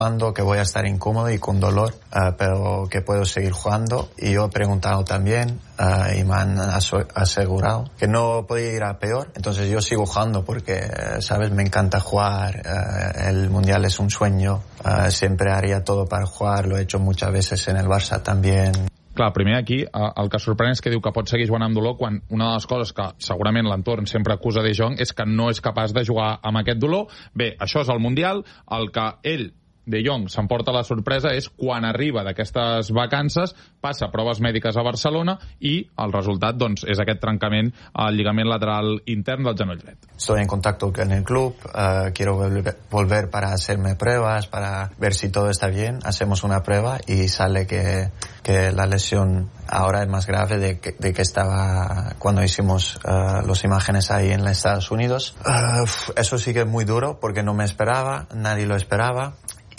que voy a estar incómodo y con dolor, pero que puedo seguir jugando. Y yo he preguntado también y me han asegurado que no podía ir a peor. Entonces yo sigo jugando porque, ¿sabes? Me encanta jugar. El Mundial es un sueño. Siempre haría todo para jugar. Lo he hecho muchas veces en el Barça también. Clar, primer aquí el que sorprèn és que diu que pot seguir jugant amb dolor quan una de les coses que segurament l'entorn sempre acusa De Jong és que no és capaç de jugar amb aquest dolor. Bé, això és el Mundial, el que ell, De Jong, s'emporta la sorpresa és quan arriba d'aquestes vacances, passa proves mèdiques a Barcelona i el resultat doncs, és aquest trencament al lligament lateral intern del genoll dret. Estoy en contacto con el club, quiero volver para hacerme pruebas, para ver si todo está bien. Hacemos una prueba y sale que la lesión ahora es más grave de que estaba cuando hicimos las imágenes ahí en los Estados Unidos. Eso sí que es muy duro porque no me esperaba, nadie lo esperaba.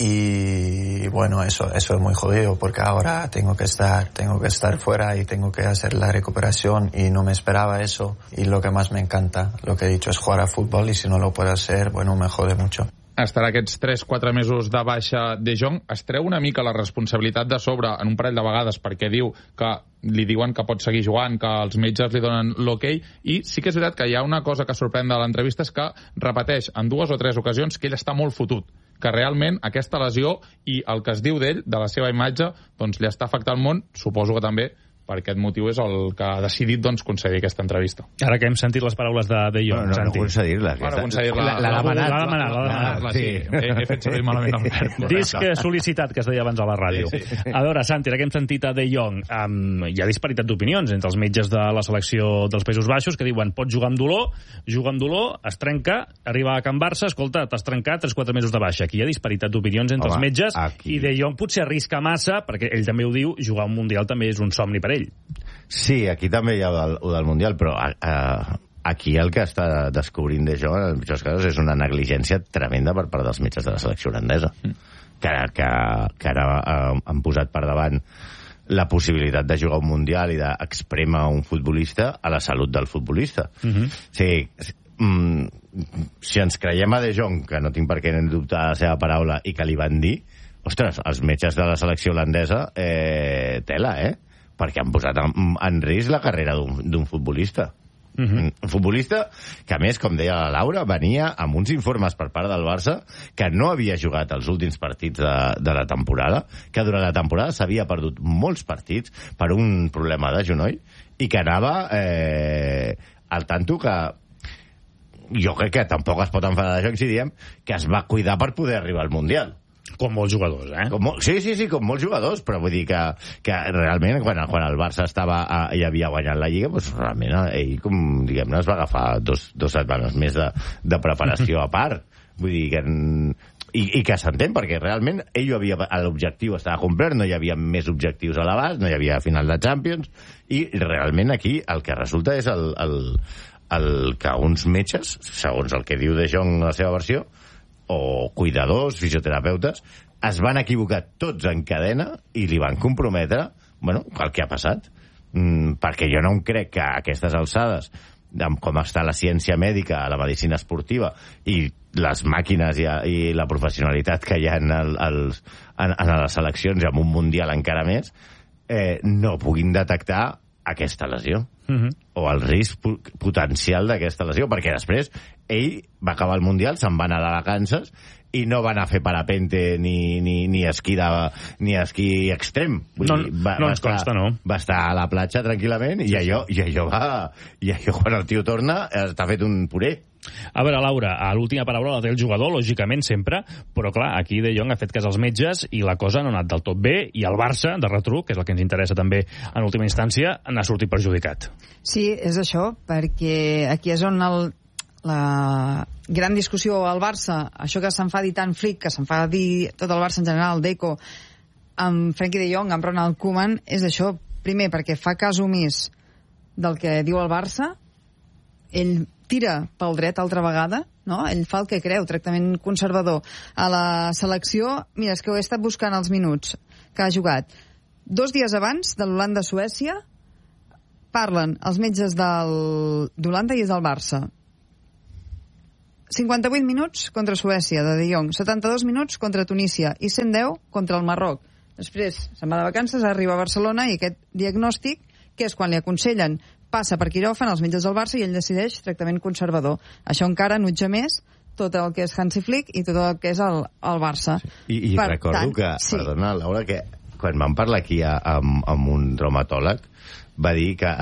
Y bueno, eso es muy jodido porque ahora tengo que estar fuera y tengo que hacer la recuperación y no me esperaba eso. Y lo que más me encanta, lo que he dicho, es jugar a fútbol y si no lo puedo hacer, bueno, me jode mucho. Estarà aquests 3-4 mesos de baixa De Jong. Es treu una mica la responsabilitat de sobre en un parell de vegades perquè diu que li diuen que pot seguir jugant, que els metges li donen l'ok, i sí que és veritat que hi ha una cosa que sorprèn de l'entrevista, és que repeteix en 2 o 3 ocasions que ell està molt fotut, que realment aquesta lesió i el que es diu d'ell, de la seva imatge, doncs li està afectant el món, suposo que també per aquest motiu és el que ha decidit doncs, concedir aquesta entrevista. Ara que hem sentit les paraules de Jong, no concedir-la. L'ha demanat. Sí, he fet servir malament el verb. Disc sol·licitat, que es deia abans a la ràdio. Sí. A veure, Santi, ara que hem sentit a De Jong, hi ha disparitat d'opinions entre els metges de la selecció dels Països Baixos que diuen pot jugar amb dolor, es trenca, arriba a Can Barça, escolta, t'has trencat 3-4 mesos de baixa. Aquí hi ha disparitat d'opinions entre els metges i De Jong potser arrisca massa, perquè ell també ho diu, jugar un Mundial també és un somni per ell. Sí, aquí també hi ha el del Mundial, però aquí el que està descobrint De Jong en els pitjors casos és una negligència tremenda per part dels metges de la selecció holandesa, que ara han posat per davant la possibilitat de jugar un Mundial i d'expremar un futbolista a la salut del futbolista. Sí, si ens creiem a De Jong, que no tinc per què dubtar la seva paraula, i que li van dir, ostres, els metges de la selecció holandesa, tela, perquè han posat en risc la carrera d'un futbolista. Un futbolista que, a més, com deia la Laura, venia amb uns informes per part del Barça que no havia jugat els últims partits de la temporada, que durant la temporada s'havia perdut molts partits per un problema de genoll i que anava al tanto que jo crec que tampoc es pot enfadar de Jong si diem que es va cuidar per poder arribar al Mundial. Com molts jugadors, Sí, com molts jugadors, però vull dir que realment quan el Barça ja havia guanyat la Lliga, doncs realment ell, com diguem-ne, es va agafar dos setmanes més de preparació a part. Vull dir que i que s'entén, perquè realment l'objectiu estava complert, no hi havia més objectius a l'abast, no hi havia final de Champions, i realment aquí el que resulta és el que uns metges, segons el que diu De Jong en la seva versió, o cuidadors, fisioterapeutes, es van equivocar tots en cadena i li van comprometre, el que ha passat. Perquè jo no em crec que a aquestes alçades, com està la ciència mèdica, la medicina esportiva i les màquines i la professionalitat que hi ha en les seleccions i en un Mundial encara més, no puguin detectar aquesta lesió o el risc potencial d'aquesta lesió, perquè després ell va acabar el Mundial, se'n va anar de vacances i no va anar a fer parapente ni esquí extrem. Va estar a la platja tranquil·lament i allò quan el tio torna està fet un puré. A veure, Laura, l'última paraula la té el jugador, lògicament, sempre, però clar, aquí De Jong ha fet cas als metges i la cosa no ha anat del tot bé, i el Barça, de retruc, que és el que ens interessa també en última instància, n'ha sortit perjudicat. Sí, és això, perquè aquí és on la gran discussió al Barça, això que s'enfadi tant Flick, que s'enfadi tot el Barça en general, Deco, amb Frenkie de Jong, amb Ronald Koeman, és això, primer, perquè fa cas omís del que diu el Barça, ell tira pel dret altra vegada, no? Ell fa el que creu, tractament conservador. A la selecció, mira, és que ho he estat buscant els minuts que ha jugat. 2 dies abans de l'Holanda-Suècia parlen els metges d'Holanda i és del Barça. 58 minuts contra Suècia, de Jong, 72 minuts contra Tunísia i 110 contra el Marroc. Després se'n va de vacances, arriba a Barcelona i aquest diagnòstic, que és quan li aconsellen, passa per quiròfan als metges del Barça i ell decideix tractament conservador. Això encara nutja més tot el que és Hansi Flick i tot el que és el Barça. I recordo que, perdona, Laura, que quan vam parlar aquí amb un traumatòleg, va dir que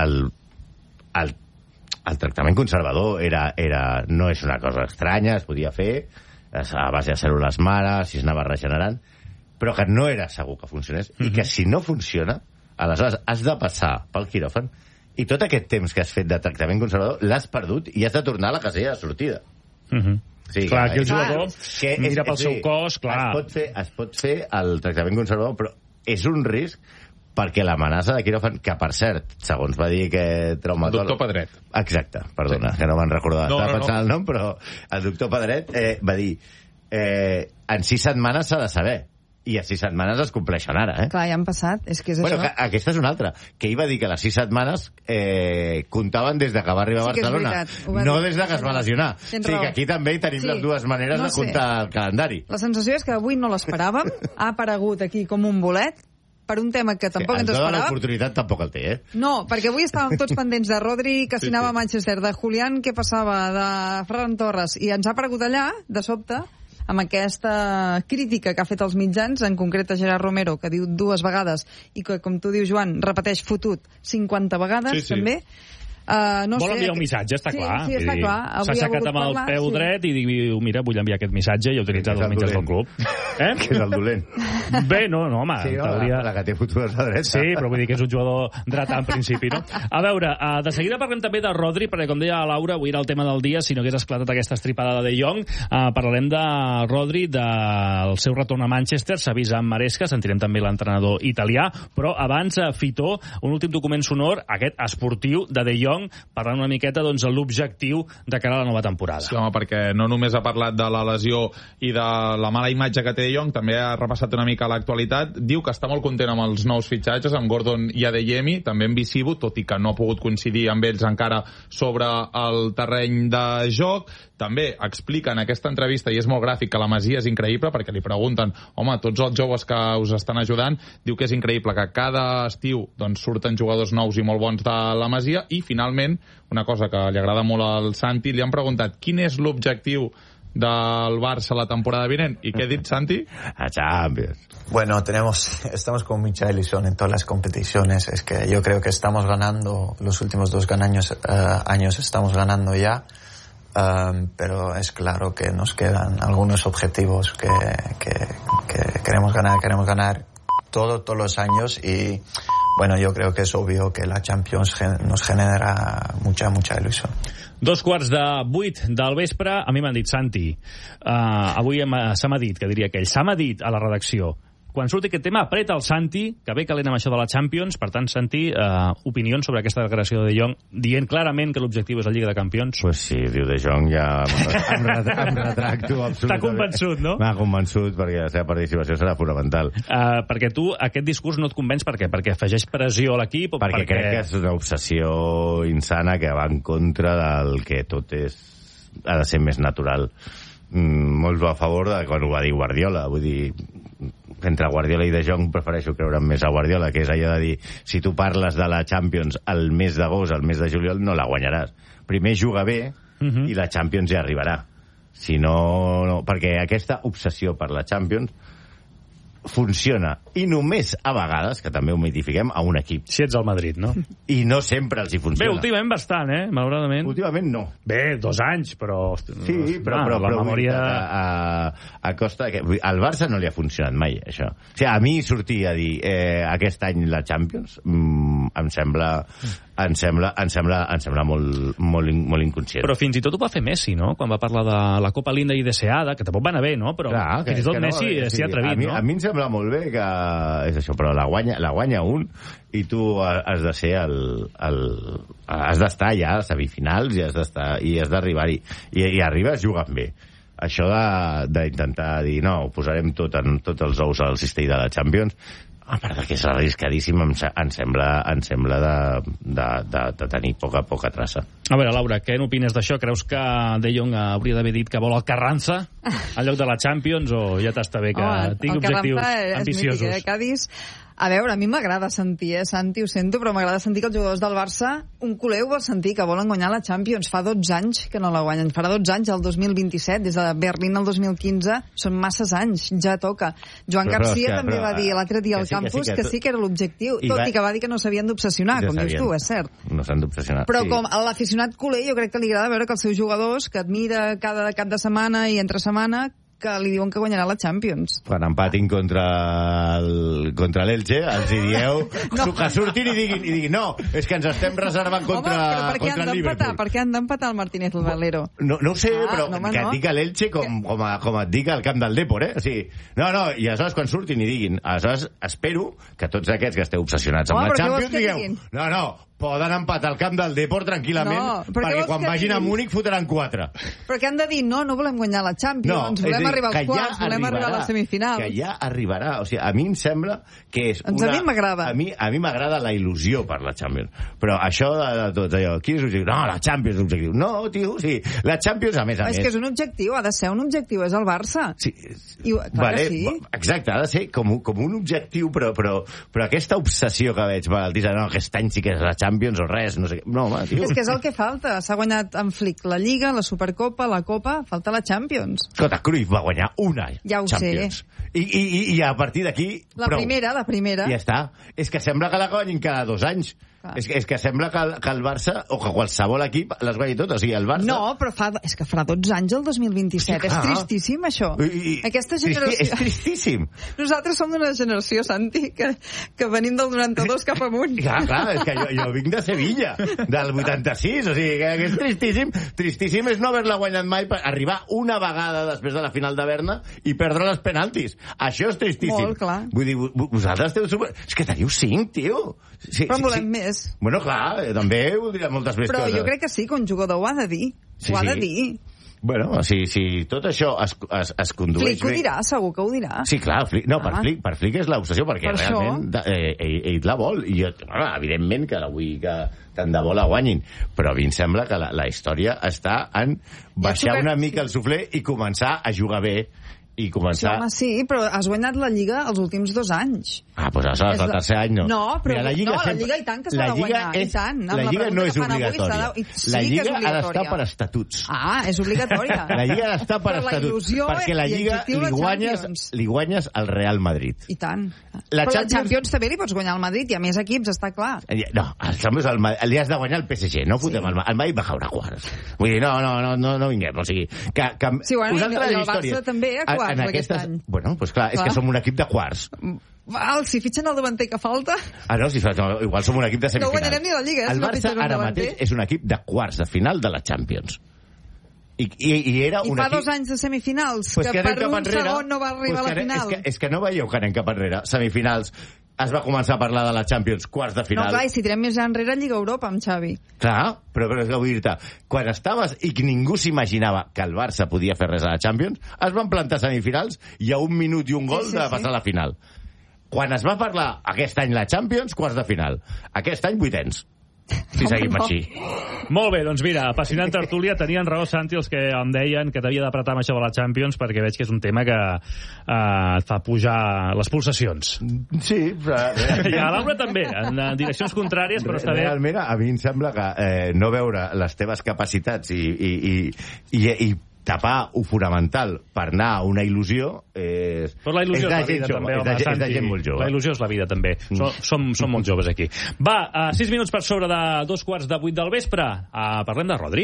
el tractament conservador no és una cosa estranya, es podia fer a base de cèl·lules mare, si es anava regenerant, però que no era segur que funcionés, i que si no funciona, aleshores has de passar pel quiròfan i tot aquest temps que has fet de tractament conservador l'has perdut i has de tornar a la casella de sortida. Sí, clar, que el jugador mira pel seu cos, clar. Es pot fer el tractament conservador, però és un risc perquè l'amenaça de quiròfan, que per cert, segons va dir que traumatòleg... El doctor Pedret. Exacte, perdona, que no me'n recordava. Estava pensant el nom, però el doctor Pedret va dir en 6 setmanes s'ha de saber. I a 6 setmanes es compleixen ara, Clar, ja han passat, és que és això. Aquesta és una altra, que ell va dir que les 6 setmanes comptaven des de que va arribar a Barcelona, no des de que es va lesionar. O sigui que aquí també tenim les dues maneres de comptar el calendari. La sensació és que avui no l'esperàvem, ha aparegut aquí com un bolet, per un tema que tampoc ens esperàvem. L'oportunitat tampoc el té, No, perquè avui estàvem tots pendents de Rodri, que anava a Manchester, de Julián, què passava, de Ferran Torres, i ens ha aparegut allà, de sobte, amb aquesta crítica que ha fet als mitjans, en concret a Gerard Romero, que diu 2 vegades, i que, com tu dius, Joan, repeteix fotut 50 vegades, també. Vol enviar un missatge, està clar. Sí, està clar. S'ha aixecat amb el peu dret i diu, mira, vull enviar aquest missatge i ha utilitzat els mitjans del club. Que és el dolent. Bé, no, home. Sí, la que té futures a dreta. Sí, però vull dir que és un jugador dretà en principi, no? A veure, de seguida parlem també de Rodri, perquè com deia la Laura, avui era el tema del dia, si no hagués esclatat aquesta estripada de Jong. Parlarem de Rodri, del seu retorn a Manchester, s'ha vist amb Maresca, sentirem també l'entrenador italià, però abans, Fitó, un últim document sonor, aquest esportiu de Jong, parlant una miqueta doncs, de l'objectiu de cara a la nova temporada. Sí, home, perquè no només ha parlat de la lesió i de la mala imatge que té De Jong, també ha repassat una mica l'actualitat. Diu que està molt content amb els nous fitxatges, amb Gordon i Adeyemi, també amb Visibo, tot i que no ha pogut coincidir amb ells encara sobre el terreny de joc. També explica en aquesta entrevista, i és molt gràfic, que la Masia és increïble, perquè li pregunten, home, tots els joves que us estan ajudant, diu que és increïble, que cada estiu doncs, surten jugadors nous i molt bons de la Masia, i finalment, una cosa que li agrada molt al Santi, li han preguntat quin és l'objectiu del Barça la temporada vinent. ¿Y qué ha dit, Santi? A Champions. Bueno, estamos con mucha ilusión en todas las competiciones. Es que yo creo que estamos ganando, los últimos 2 años estamos ganando ya. Pero es claro que nos quedan algunos objetivos que queremos ganar todos los años, y bueno, yo creo que es obvio que la Champions nos genera mucha ilusión. 7:15 del vespre, a mi m'han dit, Santi, avui se m'ha dit, que diria aquell, se m'ha dit a la redacció, quan surti aquest tema, apreta el Santi, que ve calent amb això de la Champions. Per tant, Santi, opinions sobre aquesta declaració de De Jong, dient clarament que l'objectiu és la Lliga de Campions? Pues sí, diu De Jong, ja em retracto absolutament. T'ha convençut, no? M'ha convençut, perquè la seva participació serà fonamental. Perquè tu, aquest discurs no et convenç, per què? Perquè afegeix pressió a l'equip? Perquè crec que és una obsessió insana que va en contra del que tot ha de ser més natural. Molt a favor de quan ho va dir Guardiola, vull dir, entre Guardiola i De Jong prefereixo creure més a Guardiola, que és allò de dir, si tu parles de la Champions el mes d'agost, el mes de juliol, no la guanyaràs. Primer juga bé i la Champions ja arribarà. Si no, perquè aquesta obsessió per la Champions funciona, i només a vegades, que també ho mitifiquem, a un equip. Si ets al Madrid, no? I no sempre els hi funciona. Bé, últimament bastant, malauradament. Últimament no. Bé, 2 anys, però... Sí, però la memòria... A costa... Al Barça no li ha funcionat mai, això. O sigui, a mi sortir a dir aquest any la Champions em sembla molt inconscient. Però fins i tot ho va fer Messi, no? Quan va parlar de la Copa Linda i deseada, que tampoc va anar bé, no? Però clar, fins i tot Messi s'hi ha atrevit, no? A mi em sembla molt bé que és això, però la guanya un, i tu has de ser has d'estar ja a semifinals i has d'arribar-hi. I arribes jugant bé. Això d'intentar dir, no, ho posarem tots els ous al cistell de la Champions, A part que és arriscadíssim, em sembla de tenir poca traça. A veure, Laura, què n'opines d'això? Creus que De Jong hauria d'haver dit que vol el Carranza en lloc de la Champions, o ja t'està bé que tingui objectius ambiciosos? Mític, Cádiz. A veure, a mi m'agrada sentir, Santi, ho sento, però m'agrada sentir que els jugadors del Barça, un culer ho vol sentir, que volen guanyar la Champions. Fa 12 anys que no la guanyen. Farà 12 anys, el 2027, des de Berlín al 2015. Són masses anys, ja toca. Joan Garcia també va dir l'altre dia al campus que sí que era l'objectiu, tot i que va dir que no s'havien d'obsessionar, com dius tu, és cert. No s'han d'obsessionar. Però com a l'aficionat culer, jo crec que li agrada veure que els seus jugadors, que admira cada cap de setmana i entre setmana, que li diuen que guanyarà la Champions. Quan empatin contra l'Elche, els hi dieu que surtin i diguin no, és que ens estem reservant contra el Liverpool. Per què han d'empatar el Martínez Valero? No ho sé, però que et dic a l'Elche com et dic al camp del Depor, O sigui, no, i aleshores quan surtin i diguin, aleshores espero que tots aquests que esteu obsessionats amb la Champions digueu, no, poden empatar al camp del Depor tranquil·lament, perquè quan vagin a Múnich fotran 4. Però què han de dir? No volem guanyar la Champions, volem arribar als quarts, volem arribar a les semifinals. Que ja arribarà. O sigui, a mi em sembla que és a mi m'agrada. A mi m'agrada la il·lusió per la Champions. Però això de tot allò, quin és l'objectiu? No, la Champions és l'objectiu. No, tio, sí, la Champions, a més. És que és un objectiu, ha de ser un objectiu, és el Barça. Sí. Clar que sí. Exacte, ha de ser com un objectiu, però aquesta obsessió que veig, no, aquest any sí que és la Champions o res, no sé què. No, home, tio. És que és el que falta. S'ha guanyat en Flick la Lliga, la Supercopa, la Copa, falta la Champions. Escolta, Cruyff va guanyar una Champions. I a partir d'aquí... La primera. Ja està. És que sembla que la guanyin cada 2 anys. És que sembla que el Barça, o que qualsevol equip, les guanyi totes. O sigui, el Barça... No, però és que farà 12 anys el 2027. Sí, és tristíssim, això. Aquesta generació... És tristíssim. Nosaltres som d'una generació, Santi, que venim del 92 cap amunt. Clar, és que jo vinc de Sevilla, del 86, o sigui, que és tristíssim. Tristíssim és no haver-la guanyat mai per arribar una vegada després de la final de Berna i perdre les penaltis. Això és tristíssim. Molt clar. Vull dir, vosaltres esteu super... És que teniu 5, tio. Però en volem més. Bueno, clar, també voldria moltes més coses. Però jo crec que sí, que un jugador ho ha de dir. Ho ha de dir. Bueno, si tot això es condueix... Flick ho dirà, segur que ho dirà. Sí, clar, per Flick és l'obsessió, perquè realment ell la vol. I jo, evidentment que la vull que tant de bo la guanyin, però a mi em sembla que la història està en baixar una mica el suflé i començar a jugar bé i començar... Sí, però has guanyat la Lliga els últims 2 anys. Doncs aleshores el tercer any no. No, però la Lliga i tant que s'ha de guanyar. La Lliga no és obligatòria. La Lliga ha d'estar per estatuts. És obligatòria. La Lliga ha d'estar per estatuts. Perquè la Lliga li guanyes al Real Madrid. I tant. Però la Champions també li pots guanyar al Madrid i a més equips, està clar. No, el Champions li has de guanyar al PSG. No fotem el Madrid va caure a quarts. Vull dir, no vinguem. O sigui, sí, bueno, el Barça també a quarts aquest any. Bueno, doncs clar, és que som un equip de quarts. Si fitxen el davanter que falta... No, igual som un equip de semifinals. No guanyarem ni la Lliga, el Barça ara mateix és un equip de quarts de final de la Champions. I era un fa equip... 2 anys de semifinals, que per un segon no va arribar a la final. És que no veieu que anem cap enrere. Semifinals, es va començar a parlar de la Champions, quarts de final. No, clar, i si tirem més enrere, Lliga Europa amb Xavi. Clar, però és que vull dir-te, quan estaves i que ningú s'imaginava que el Barça podia fer res a la Champions, es van plantar semifinals i a 1 minut i un gol de passar a la final. Quan es va parlar aquest any la Champions, quarts de final. Aquest any, 8ens. Si seguim així. Molt bé, doncs mira, apassionant tertúlia. Tenien raó, Santi, els que em deien que t'havia d'apretar amb això de la Champions, perquè veig que és un tema que et fa pujar les pulsacions. Sí, però... I a Laura també, en direccions contràries, però està bé. Realment, a mi em sembla que no veure les teves capacitats i tapar ho fonamental per anar a una il·lusió però la il·lusió és la vida també, home, és de gent molt jove. La il·lusió és la vida també. Som molt joves aquí. Va, 6 minuts per sobre de 7:45 del vespre. Parlem de Rodri.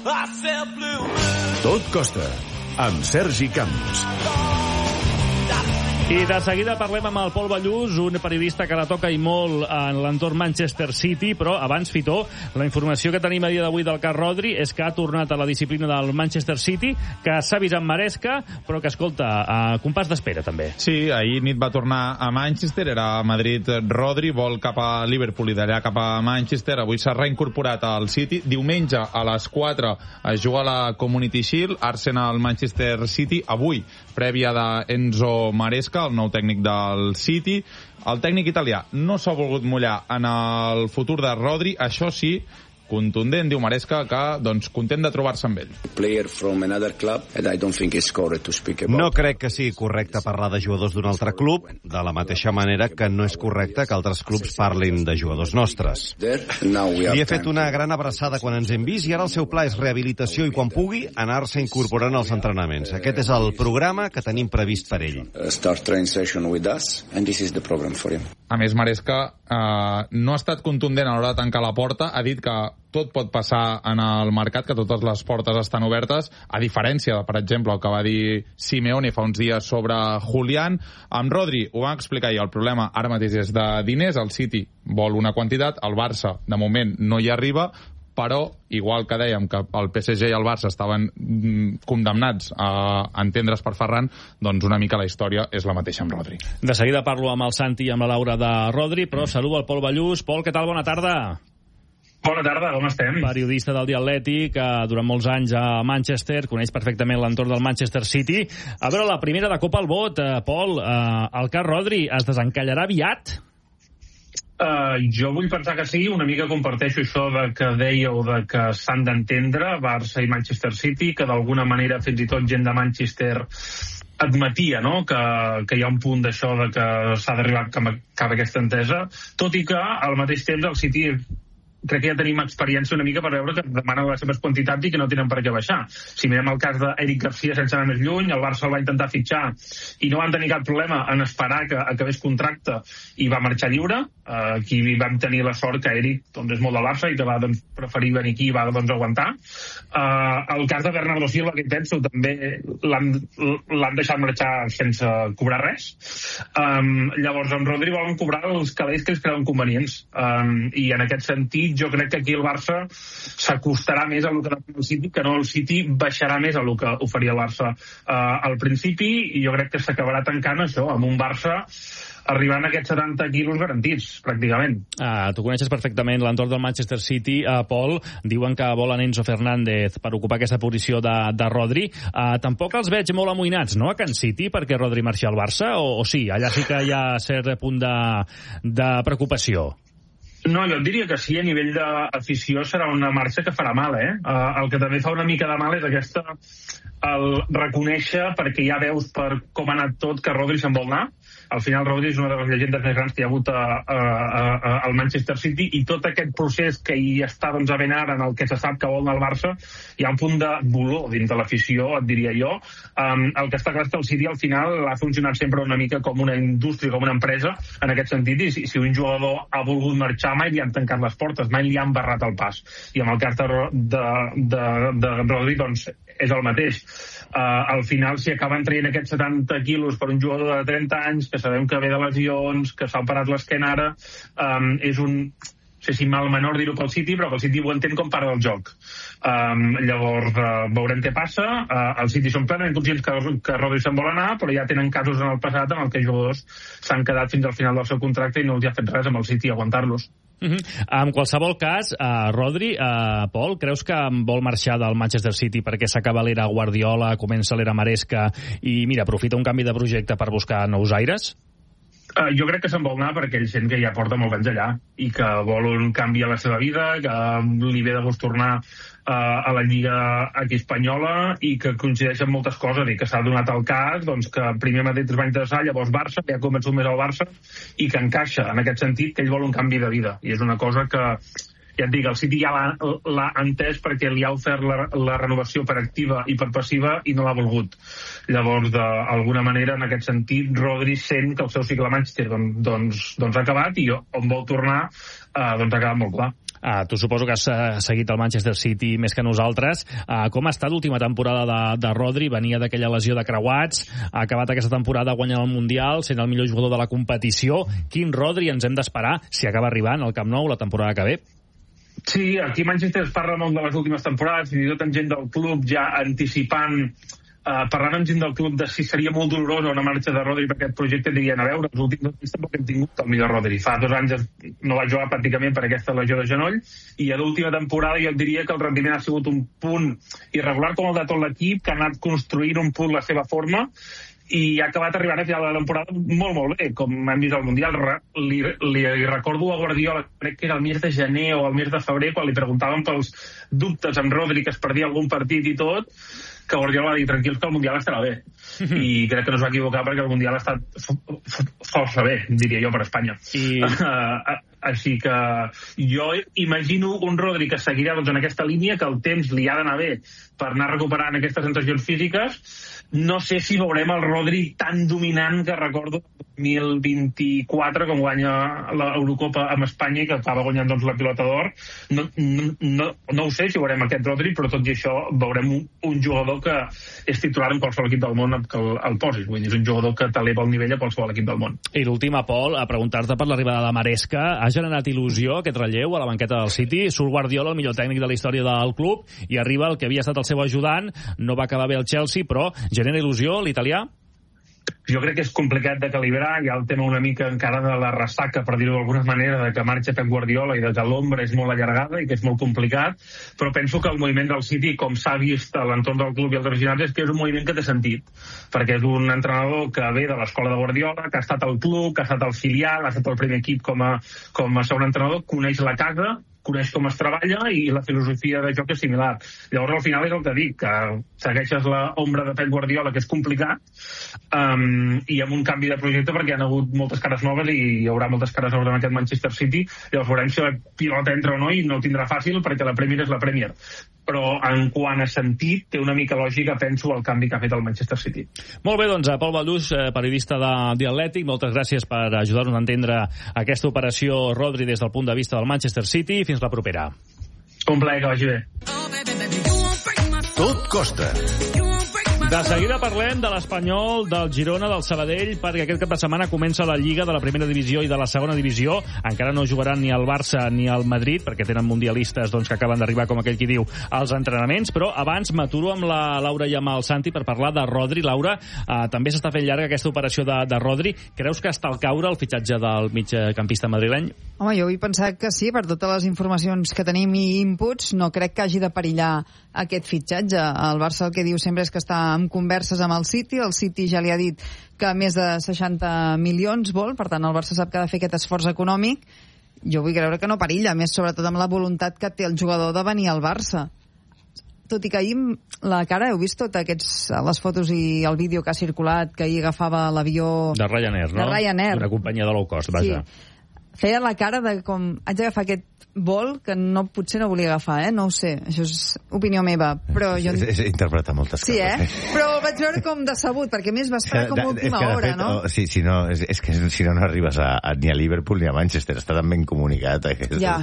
Tot costa, amb Sergi Camps. I de seguida parlem amb el Pol Ballús, un periodista que la toca i molt en l'entorn Manchester City, però abans, Fitó, la informació que tenim a dia d'avui del cas Rodri és que ha tornat a la disciplina del Manchester City, que s'ha vist en Maresca, però que, escolta, compàs d'espera, també. Sí, ahir nit va tornar a Manchester, era a Madrid Rodri, vol cap a Liverpool i d'allà cap a Manchester, avui s'ha reincorporat al City, diumenge a les 4 es juga la Community Shield, Arsenal-Manchester City, avui prèvia d'Enzo Maresca, el nou tècnic del City. El tècnic italià no s'ha volgut mullar en el futur de Rodri, això sí, contundent, diu Maresca, que content de trobar-se amb ell. No crec que sigui correcte parlar de jugadors d'un altre club, de la mateixa manera que no és correcte que altres clubs parlin de jugadors nostres. Li he fet una gran abraçada quan ens hem vist i ara el seu pla és rehabilitació i quan pugui anar-se incorporant als entrenaments. Aquest és el programa que tenim previst per ell. A més, Maresca no ha estat contundent a l'hora de tancar la porta, ha dit que tot pot passar en el mercat, que totes les portes estan obertes, a diferència de, per exemple, el que va dir Simeone fa uns dies sobre Julián. Amb Rodri ho vam explicar ahir, el problema ara mateix és de diners, el City vol una quantitat, el Barça de moment no hi arriba, però, igual que dèiem que el PSG i el Barça estaven condemnats a entendre's per Ferran, doncs una mica la història és la mateixa amb Rodri. De seguida parlo amb el Santi i amb la Laura de Rodri, però saludo el Pol Ballús. Pol, què tal? Bona tarda. Bona tarda, com estem? Periodista del Dia Atlètic, durant molts anys a Manchester, coneix perfectament l'entorn del Manchester City. A veure, la primera de cop al vot, Pol, el cas Rodri es desencallarà aviat? Jo vull pensar que sí, una mica comparteixo això de que dèieu de que s'han d'entendre Barça i Manchester City, que d'alguna manera fins i tot gent de Manchester admetia, no?, que hi ha un punt d'això de que s'ha d'arribar cap a aquesta entesa, tot i que al mateix temps el City crec que ja tenim experiència una mica per veure que demanen les seves quantitats i que no tenen per què baixar. Si mirem el cas d'Eric Garcia sense anar més lluny, el Barça el va intentar fitxar i no van tenir cap problema en esperar que acabés contracte i va marxar lliure. Aquí vam tenir la sort que Eric és molt del Barça i que va preferir venir aquí i va aguantar. El cas de Bernardo Silva, que penso, també l'han deixat marxar sense cobrar res. Llavors, amb Rodri volen cobrar els calés que ells creuen convenients. I en aquest sentit, jo crec que aquí el Barça s'acostarà més a el que el City, que no el City baixarà més a el que oferia el Barça al principi, i jo crec que s'acabarà tancant això, amb un Barça arribant a aquests 70 quilos garantits, pràcticament. Tu coneixes perfectament l'entorn del Manchester City, Pol. Diuen que volen Enzo Fernández per ocupar aquesta posició de Rodri. Tampoc els veig molt amoïnats, no?, a Can City perquè Rodri marxi al Barça, o sí? Allà sí que hi ha cert punt de preocupació. No, jo et diria que sí, a nivell d'afició serà una marxa que farà mal, El que també fa una mica de mal és el reconèixer, perquè ja veus per com ha anat tot, que Rodri se'n vol anar. Al final Rodri és una de les llegendes més grans que hi ha hagut al Manchester City, i tot aquest procés que hi està havent ara, en el que se sap que vol anar al Barça, hi ha un punt de dolor dins de l'afició, et diria jo. El que està clar és que el City al final ha funcionat sempre una mica com una indústria, com una empresa, en aquest sentit, i si un jugador ha volgut marxar, mai li han tancat les portes, mai li han barrat el pas. I amb el cas de Rodri, doncs, és el mateix. Al final, si acaben traient aquests 70 quilos per un jugador de 30 anys, que sabem que ve de lesions, que s'ha operat l'esquena ara, és un, no sé si mal menor dir-ho pel City, però el City ho entén com part del joc. Llavors, veurem què passa. El City són plenament conscients que Rodri se'n vol anar, però ja tenen casos en el passat en què jugadors s'han quedat fins al final del seu contracte i no els ha fet res amb el City aguantar-los. En qualsevol cas, Rodri, Pol, creus que vol marxar del Manchester City perquè s'acaba l'era Guardiola, comença l'era Maresca i, mira, aprofita un canvi de projecte per buscar nous aires? Jo crec que se'n vol anar perquè ell sent que ja porta molts anys allà i que vol un canvi a la seva vida, que li ve de gust tornar a la Lliga aquí espanyola i que coincideixen moltes coses, i que s'ha donat el cas que primer Madrid es va interessar, llavors Barça, que ha convençut més al Barça i que encaixa en aquest sentit, que ell vol un canvi de vida, i és una cosa que ja et dic, el City ja l'ha entès perquè li ha ofert la renovació per activa i per passiva i no l'ha volgut. Llavors, d'alguna manera, en aquest sentit, Rodri sent que el seu cicle a Manchester ha acabat, i on vol tornar ha quedat molt clar. Tu suposo que has seguit el Manchester City més que nosaltres. Com ha estat l'última temporada de Rodri? Venia d'aquella lesió de creuats, ha acabat aquesta temporada guanyant el Mundial, sent el millor jugador de la competició. Quin Rodri ens hem d'esperar si acaba arribant al Camp Nou la temporada que ve? Sí, aquí a Manchester es parla molt de les últimes temporades, fins i tot amb gent del club ja anticipant parlant amb gent del club de si seria molt dolorosa una marxa de Rodri per aquest projecte, dirien, a veure, els últims 2 anys tampoc hem tingut el millor Rodri. Fa 2 anys no va jugar pràcticament per aquesta lesió de genoll, i a l'última temporada jo diria que el rendiment ha sigut un punt irregular com el de tot l'equip, que ha anat construint un punt la seva forma, i ha acabat arribant a final de la temporada molt, molt bé, com hem vist al Mundial. Li recordo a Guardiola, crec que era el mes de gener o el mes de febrer, quan li preguntaven pels dubtes amb Rodri, que es perdia algun partit i tot, que Guardiola va dir, tranquils, que el Mundial estarà bé. I crec que no es va equivocar, perquè el Mundial ha estat força bé, diria jo, per Espanya. Així que jo imagino un Rodri que seguirà en aquesta línia, que el temps li ha d'anar bé per anar recuperant aquestes sensacions físiques. No sé si veurem el Rodri tan dominant que recordo 2024, quan guanya l'Eurocopa amb Espanya i que acaba guanyant doncs, la Pilota d'Or. No ho sé si veurem aquest Rodri, però tot i això veurem un jugador que és titular en qualsevol equip del món que el posis. Vull dir, és un jugador que t'eleva el nivell a qualsevol equip del món. I l'última, Pol, a preguntar-te per l'arribada de Maresca. Ha generat il·lusió aquest relleu a la banqueta del City? Surt Guardiola, el millor tècnic de la història del club, i arriba el que havia estat el seu ajudant. No va acabar bé el Chelsea, però genera il·lusió l'italià? Jo crec que és complicat de calibrar. Hi ha el tema una mica encara de la ressaca, per dir-ho d'alguna manera, de que marxa Pep Guardiola i de que l'ombra és molt allargada i que és molt complicat, però penso que el moviment del City, com s'ha vist a l'entorn del club i els aficionats, és que és un moviment que té sentit, perquè és un entrenador que ve de l'escola de Guardiola, que ha estat al club, que ha estat al filial, ha estat al primer equip com a segon entrenador, coneix la casa, coneix com es treballa i la filosofia de joc és similar. Llavors, al final és el que dic, que segueixes l'ombra de Pep Guardiola, que és complicat, i amb un canvi de projecte, perquè hi ha hagut moltes cares noves i hi haurà moltes cares noves en aquest Manchester City. Llavors veurem si la pilota entra o no, i no ho tindrà fàcil, perquè la Premier és la Premier. Però en quant a sentit, té una mica lògica, penso, el canvi que ha fet el Manchester City. Molt bé, doncs, Pol Baldús, periodista de Atlètic, moltes gràcies per ajudar-nos a entendre aquesta operació Rodri des del punt de vista del Manchester City. Fins la propera. Un plaer, que vagi bé. Tot costa. De seguida parlem de l'Espanyol, del Girona, del Sabadell, perquè aquest cap de setmana comença la Lliga de la primera divisió i de la segona divisió. Encara no jugaran ni el Barça ni el Madrid, perquè tenen mundialistes doncs, que acaben d'arribar, com aquell qui diu, als entrenaments. Però abans m'aturo amb la Laura i amb el Santi per parlar de Rodri. Laura, també s'està fent llarga aquesta operació de Rodri. Creus que està al caure el fitxatge del migcampista madrileny? Home, jo vull pensar que sí, per totes les informacions que tenim i inputs, no crec que hagi de perillar aquest fitxatge. El Barça el que diu sempre és que està en converses amb el City ja li ha dit que més de 60 milions vol, per tant el Barça sap que ha de fer aquest esforç econòmic. Jo vull creure que no perilla, més sobretot amb la voluntat que té el jugador de venir al Barça. Tot i que ahir la cara, heu vist totes les fotos i el vídeo que ha circulat, que ahir agafava l'avió de Ryanair, no? De Ryanair. Una companyia de low cost, vaja. Sí. Feia la cara de com haig d'agafar aquest vol que potser no volia agafar, no ho sé, això és opinió meva, però jo... És interpretar moltes coses. Sí, però ho vaig veure com decebut, perquè a més va esperar com a última hora, no? Sí, si no arribes ni a Liverpool ni a Manchester, està tan ben comunicat. Ja,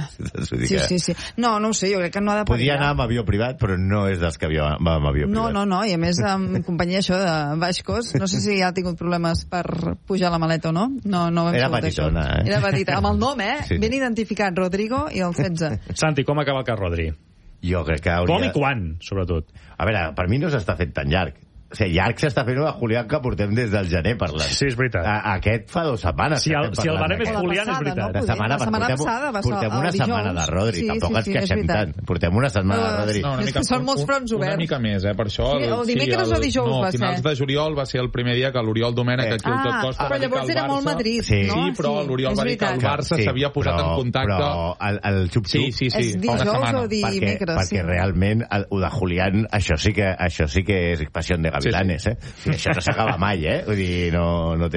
sí. No ho sé, jo crec que no ha de perillar. Podia anar amb avió privat, però no és dels que va amb avió privat. No, i a més amb companyia això de baix cost, no sé si ha tingut problemes per pujar la maleta o no. Era petitona, Era petita, amb el nom, sí. Ben identificat, Rodrigo i el 16. Santi, com acaba el cas Rodri? Jo crec que hauria... Com i quan, sobretot? A veure, per mi no s'està fent tan llarg. O sigui, llarg s'està fent a Julián, que portem des del gener parlant. Sí, és veritat. Aquest fa 2 setmanes. Si el barem és Julián, és veritat. La setmana passada va ser portem una setmana de Rodri. Tampoc ens queixem tant. Portem una setmana de Rodri. És que són molts fronts oberts. Una mica més, per això... O dimecres o dijous va ser. Finals de juliol va ser el primer dia que l'Oriol Domènech aquí al Tot Costa... Però llavors era molt Madrid, no? Sí, però l'Oriol va dir que el Barça s'havia posat en contacte... Però el xup-xup... Sí, és dijous o dimecres. Perquè realment, el de Julián, això sí que és passió de gavilanes, Sí, això no s'acaba mai, Vull dir, no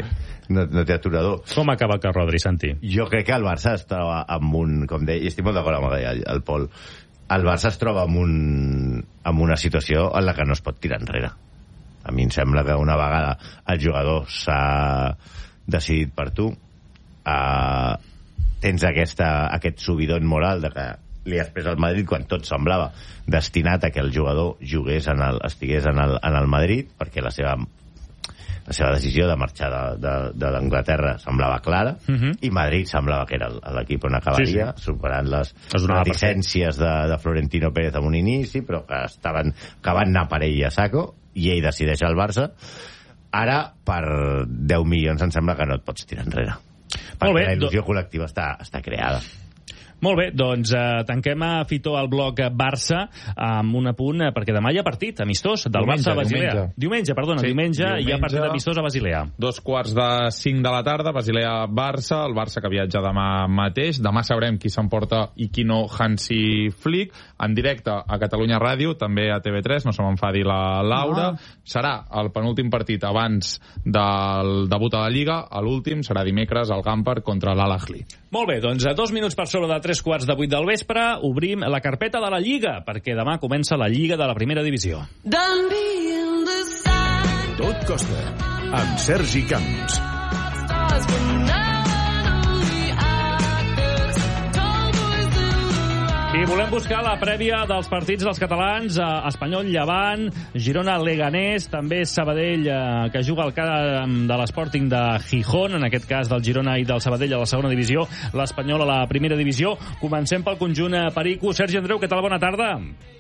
té aturador. Com acaba el cas Rodri, Santi? Jo crec que el Barça es troba amb un... Com deia, i estic molt d'acord amb el Pol, el Barça es troba amb una situació en la que no es pot tirar enrere. A mi em sembla que una vegada el jugador s'ha decidit per tu, tens aquest subidon moral de que li has pres al Madrid quan tot semblava destinat a que el jugador estigués en el Madrid, perquè la seva decisió de marxar de l'Anglaterra semblava clara, i Madrid semblava que era l'equip on acabaria, superant les reticències de Florentino Pérez en un inici, però que van anar per ell a saco, i ell decideix el Barça. Ara, per 10 milions, em sembla que no et pots tirar enrere. Perquè la il·lusió col·lectiva està creada. Molt bé, doncs tanquem a Fitó al bloc Barça amb un apunt, perquè demà hi ha partit amistós del Barça a Basilea. Diumenge hi ha partit amistós a Basilea. 4:45 de la tarda, Basilea-Barça, el Barça que viatja demà mateix. Demà sabrem qui s'emporta i qui no Hansi Flick, en directe a Catalunya Ràdio, també a TV3, no se m'enfadi la Laura. Serà el penúltim partit abans del debut a la Lliga, l'últim serà dimecres al Gamper contra l'Al-Ahly. Molt bé, doncs a 2 minuts per sobre de 7:45 del vespre obrim la carpeta de la Lliga, perquè demà comença la Lliga de la Primera Divisió. Tot costa, amb Sergi Camps. I volem buscar la prèvia dels partits dels catalans, Espanyol-Llevant, Girona-Leganés, també Sabadell, que juga al camp de l'Sporting de Gijón, en aquest cas del Girona i del Sabadell a la segona divisió, l'Espanyol a la primera divisió. Comencem pel conjunt Perico. Sergi Andreu, què tal? Bona tarda.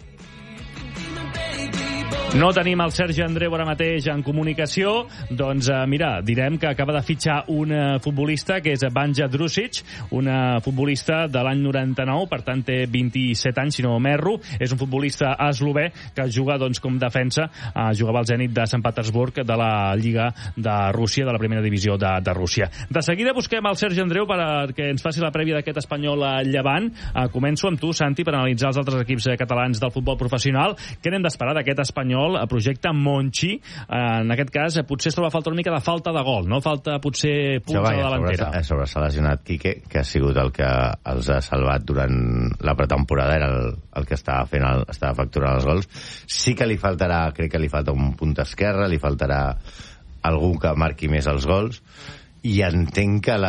No tenim el Sergi Andreu ara mateix en comunicació, doncs mira, direm que acaba de fitxar un futbolista que és Banja Drusic, un futbolista de l'any 99, per tant té 27 anys, si no m'erro, és un futbolista eslové que juga doncs, com defensa, jugava al Zenit de Sant Petersburg de la Lliga de Rússia, de la primera divisió de Rússia. De seguida busquem el Sergi Andreu perquè ens faci la prèvia d'aquest Espanyol a Llevant. Començo amb tu, Santi, per analitzar els altres equips catalans del futbol professional. Què n'hem d'esperar d'aquest Espanyol a projecte Monchi? En aquest cas, potser es troba falta una mica de falta de gol, no? Falta potser punts a la davantera. Sobre s'ha lesionat Quique, que ha sigut el que els ha salvat durant la pretemporada, era el que estava facturant els gols. Sí que li faltarà, crec que li falta un punt esquerre, li faltarà algú que marqui més els gols, i entenc que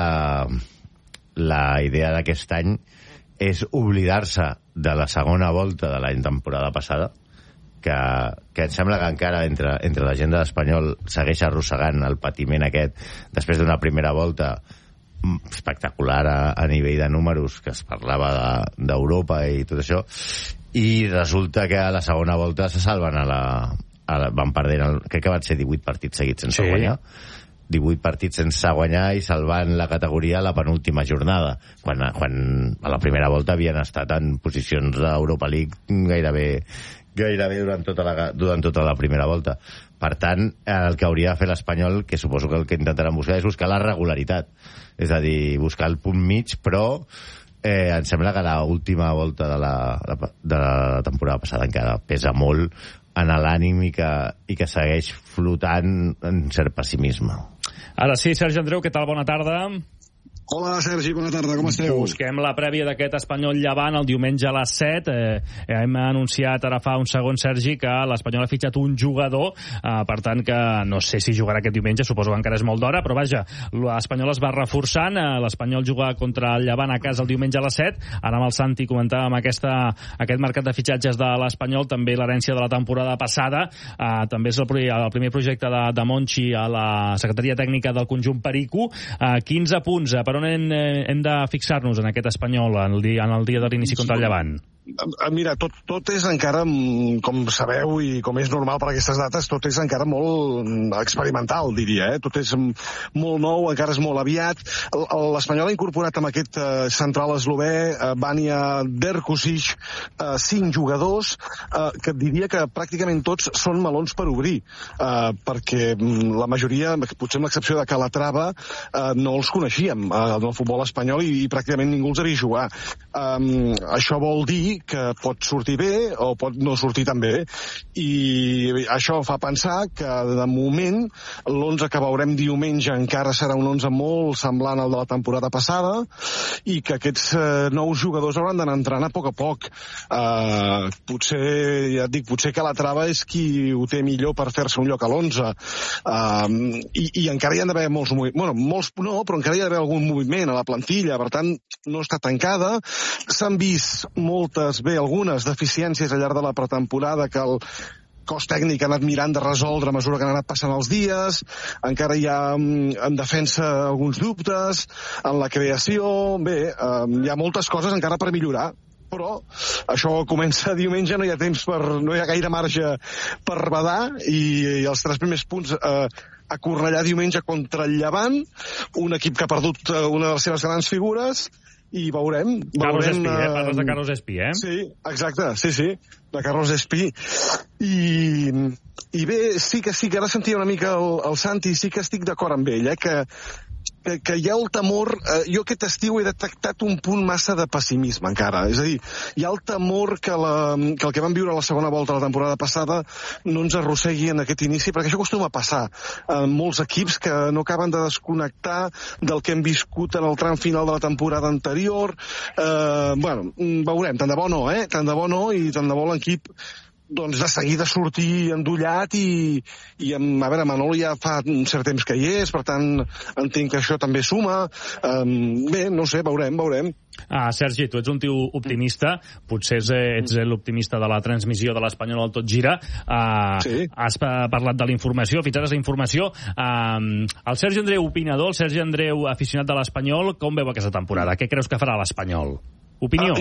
la idea d'aquest any és oblidar-se de la segona volta de l'any temporada passada, que em sembla que encara entre la gent de l'Espanyol segueix arrossegant el patiment aquest després d'una primera volta espectacular a nivell de números, que es parlava d'Europa i tot això, i resulta que a la segona volta se salven van perdent, crec que van ser 18 partits seguits sense guanyar, 18 partits sense guanyar i salvant la categoria a la penúltima jornada, quan a la primera volta havien estat en posicions d'Europa League gairebé durant tota la primera volta. Per tant, el que hauria de fer l'Espanyol, que suposo que el que intentaran buscar, és buscar la regularitat, és a dir, buscar el punt mig, però em sembla que l'última volta de la temporada passada encara pesa molt en l'ànim i que segueix flotant en cert pessimisme. Ara sí, Sergi Andreu, què tal? Bona tarda. Hola, Sergi, bona tarda, com esteu? Busquem la prèvia d'aquest Espanyol Llevant el diumenge a les 7. Hem anunciat ara fa un segon, Sergi, que l'Espanyol ha fitxat un jugador, per tant que no sé si jugarà aquest diumenge, suposo que encara és molt d'hora, però vaja, l'Espanyol es va reforçant, l'Espanyol juga contra el Llevant a casa el diumenge a les 7. Ara amb el Santi comentàvem aquest mercat de fitxatges de l'Espanyol, també l'herència de la temporada passada, també és el primer projecte de Monchi a la secretaria tècnica del conjunt Perico. 15 punts, per on hem de fixar-nos en aquest Espanyol en el dia de l'inici contra el Llevant? Mira, tot és encara, com sabeu i com és normal per aquestes dates, tot és encara molt experimental, diria, Tot és molt nou, encara és molt aviat. L'Espanyol ha incorporat amb aquest central eslové, Banja Drusic, 5 jugadors, que diria que pràcticament tots són melons per obrir, perquè la majoria, potser amb l'excepció de Calatrava, no els coneixíem en el futbol espanyol i pràcticament ningú els havia jugat. Això vol dir que pot sortir bé o pot no sortir tan bé, i això fa pensar que de moment l'11 que veurem diumenge encara serà un 11 molt semblant al de la temporada passada, i que aquests nous jugadors hauran d'anar entrant a poc. Potser, ja et dic, potser que la Trava és qui ho té millor per fer-se un lloc a l'11, i encara hi ha d'haver molts però encara hi ha d'haver algun moviment a la plantilla, per tant no està tancada. S'han vist algunes deficiències al llarg de la pretemporada que el cos tècnic ha anat mirant de resoldre a mesura que han anat passant els dies. Encara hi ha en defensa alguns dubtes, en la creació. Bé, hi ha moltes coses encara per millorar, però això comença diumenge, no hi ha gaire marge per badar, i els 3 primers punts a Cornellà diumenge contra el Llevant, un equip que ha perdut una de les seves grans figures, i veurem... Carlos Espí, parles de Carlos Espí, Sí, exacte, sí, de Carlos Espí. I bé, sí que ara sentia una mica el Santi, sí que estic d'acord amb ell, que hi ha el temor... Jo aquest estiu he detectat un punt massa de pessimisme encara, és a dir, hi ha el temor que el que vam viure a la segona volta la temporada passada no ens arrossegui en aquest inici, perquè això acostuma a passar en molts equips que no acaben de desconnectar del que hem viscut en el tram final de la temporada anterior. Veurem, tant de bo no, i tant de bo l'equip doncs de seguida sortir endollat i a veure, Manolo ja fa un cert temps que hi és, per tant entenc que això també suma. Bé, no sé, veurem. Sergi, tu ets un tio optimista, potser ets l'optimista de la transmissió de l'Espanyol al Tot Gira. Sí. Has parlat de la informació, fitxades d'informació. El Sergi Andreu opinador, el Sergi Andreu aficionat de l'Espanyol, com veu aquesta temporada? Què creus que farà l'Espanyol? Opinió?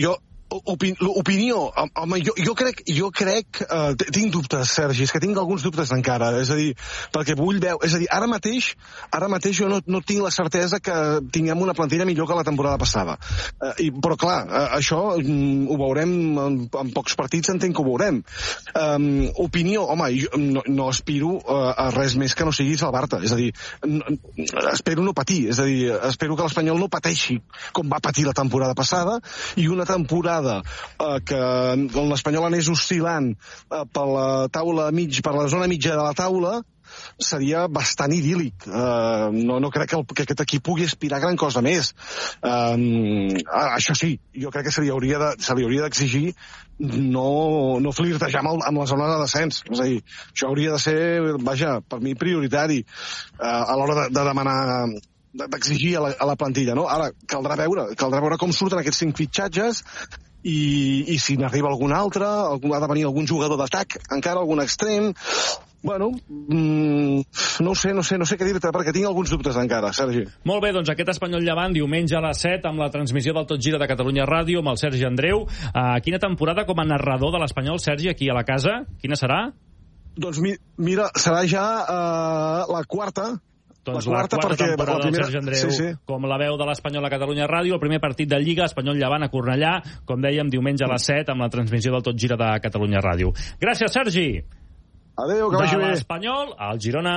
Opinió, home, jo crec tinc dubtes, Sergi, és que tinc alguns dubtes encara, és a dir, perquè vull veure, és a dir, ara mateix jo no tinc la certesa que tinguem una plantilla millor que la temporada passada, però clar, això ho veurem en pocs partits, entenc que ho veurem. Opinió, home, jo no aspiro a res més que no sigui salvar-te, és a dir, espero no patir, és a dir, espero que l'Espanyol no pateixi com va patir la temporada passada, i una temporada que l'Espanyol anés oscil·lant per la zona mitja de la taula seria bastant idíl·lic. No crec que aquest equip pugui aspirar a gran cosa més. Això sí, jo crec que se li hauria d'exigir no flirtejar amb la zona de descens. És a dir, això hauria de ser, vaja, per mi prioritari a l'hora de demanar, d'exigir a la plantilla, no? Ara, caldrà veure com surten aquests 5 fitxatges i si n'arriba algun altre, ha de venir algun jugador d'atac, encara algun extrem. Bueno, no sé què dir-te, perquè tinc alguns dubtes encara, Sergi. Molt bé, doncs aquest Espanyol Llevant diumenge a les 7 amb la transmissió del Tot Gira de Catalunya Ràdio amb el Sergi Andreu. Quina temporada com a narrador de l'Espanyol, Sergi, aquí a la casa? Quina serà? Doncs mira, serà ja la quarta. Doncs la quarta temporada del Sergi Andreu com la veu de l'Espanyol a Catalunya Ràdio, el primer partit de Lliga, Espanyol Llevant a Cornellà, com dèiem, diumenge a les 7 amb la transmissió del Tot Gira de Catalunya Ràdio. Gràcies, Sergi! Adéu, que vagi bé. De l'Espanyol al Girona.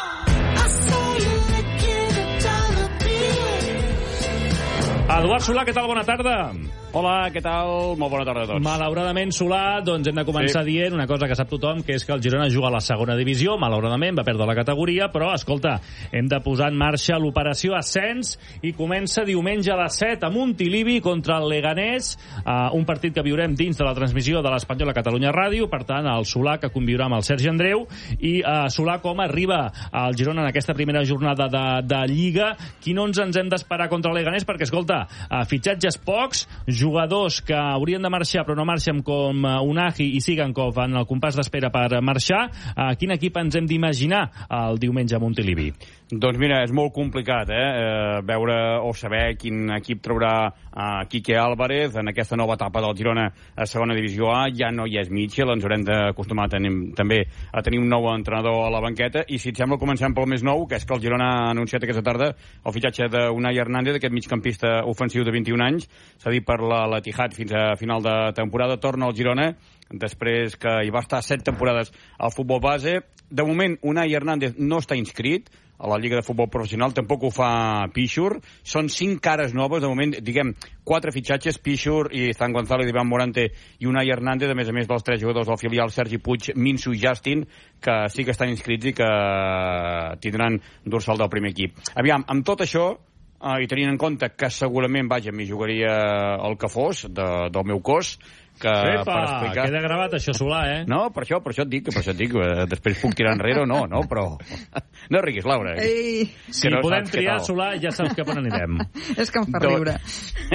Eduard Solà, què tal? Bona tarda. Hola, què tal? Molt bona tarda a tots. Malauradament, Solà, doncs hem de començar dient una cosa que sap tothom, que és que el Girona juga a la segona divisió. Malauradament va perdre la categoria, però, escolta, hem de posar en marxa l'operació Ascens i comença diumenge a les 7 a Montilivi contra el Leganés, un partit que viurem dins de la transmissió de l'Espanyol a Catalunya Ràdio. Per tant, el Solà, que conviurà amb el Sergi Andreu. I Solà, com arriba al Girona en aquesta primera jornada de Lliga? Quin 11 ens hem d'esperar contra el Leganés? Perquè, escolta, fitxatges pocs, jugadors que haurien de marxar però no marxen, com Unahi i Sigankov en el compàs d'espera per marxar. Quin equip ens hem d'imaginar el diumenge a Montilivi? Doncs mira, és molt complicat veure o saber quin equip traurà Quique Álvarez en aquesta nova etapa del Girona a segona divisió A. Ja no hi és Mitchell, ens haurem d'acostumar també a tenir un nou entrenador a la banqueta. I si et sembla, comencem pel més nou, que és que el Girona ha anunciat aquesta tarda el fitxatge d'Unai Hernández, aquest migcampista ofensiu de 21 anys, s'ha dit per l'Etihad fins a final de temporada. Torna al Girona després que hi va estar 7 temporades al futbol base. De moment, Unai Hernández no està inscrit a la Lliga de Futbol Professional, tampoc ho fa Pichur. Són 5 cares noves, de moment, diguem, 4 fitxatges, Pichur i Zan González, Iván Morante i Unai Hernández, a més dels 3 jugadors del filial, Sergi Puig, Minsu i Justin, que sí que estan inscrits i que tindran dorsal del primer equip. Aviam, amb tot això, i tenint en compte que segurament, m'hi jugaria el que fos del meu cos, que per explicar... queda gravat això, Solà, No, per això et dic, després puc tirar enrere o no, però... No riguis, Laura. Ei. Si podem triar, Solà, ja saps cap on anirem. És que em fa riure.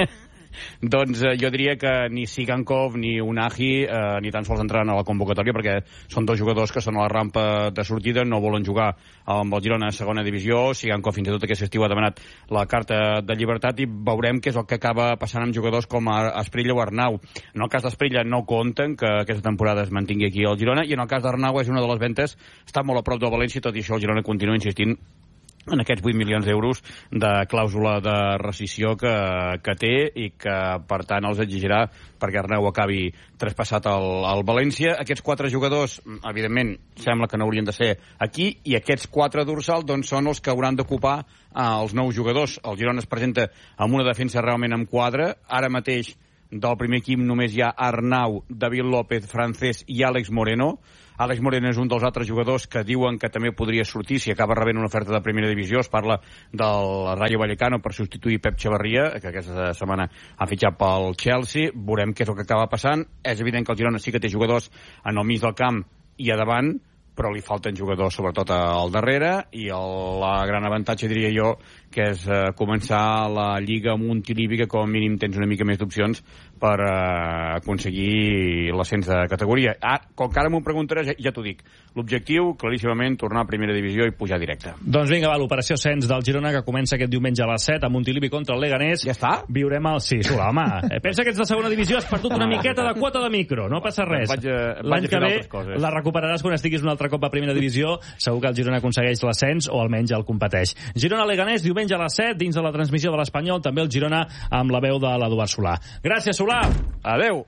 doncs jo diria que ni Sigankov ni Unai ni tan sols entraran a la convocatòria, perquè són dos jugadors que són a la rampa de sortida, no volen jugar amb el Girona a segona divisió. Sigankov fins i tot aquest estiu ha demanat la carta de llibertat i veurem què és el que acaba passant amb jugadors com Asprilla o Arnau. En el cas d'Asprilla no compten que aquesta temporada es mantingui aquí al Girona, i en el cas d'Arnau és una de les ventes, està molt a prop del València, tot i això el Girona continua insistint en aquests 8 milions d'euros de clàusula de rescissió que té i que, per tant, els exigirà perquè Arnau acabi traspassat al València. Aquests 4 jugadors, evidentment, sembla que no haurien de ser aquí, i aquests 4 dorsals doncs, són els que hauran d'ocupar els nous jugadors. El Girona es presenta amb una defensa realment amb quadre. Ara mateix, del primer equip, només hi ha Arnau, David López, Francés i Àlex Moreno. Àlex Moreno és un dels altres jugadors que diuen que també podria sortir si acaba rebent una oferta de primera divisió. Es parla del Rayo Vallecano per substituir Pep Chavarria, que aquesta setmana ha fitxat pel Chelsea. Veurem què és el que acaba passant. És evident que el Girona sí que té jugadors en el mig del camp i a davant, però li falten jugadors sobretot al darrere, i el gran avantatge, diria jo, que és començar la Lliga amb un Montilivi, que com a mínim tens una mica més d'opcions per aconseguir l'ascens de categoria. Com que ara m'ho preguntaràs, ja t'ho dic. L'objectiu, claríssimament, tornar a primera divisió i pujar directe. Doncs vinga, va, l'operació ascens del Girona, que comença aquest diumenge a les 7 a Montilivi contra el Leganés. Ja està? Viurem el... Sí, home. Pensa que ets de segona divisió, has perdut una miqueta de quota de micro, no passa res. L'any que ve la recuperaràs quan estiguis un altre cop a primera divisió. Segur que el Girona aconsegueix l'ascens, o almenys el competeix. Girona-Leganés, diumenge a les 7, dins de la transmissió de l'Espanyol, també el Girona amb la veu de l'Eduard Solà. Gràcies, Solà. Adeu.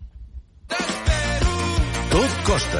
Tot costa.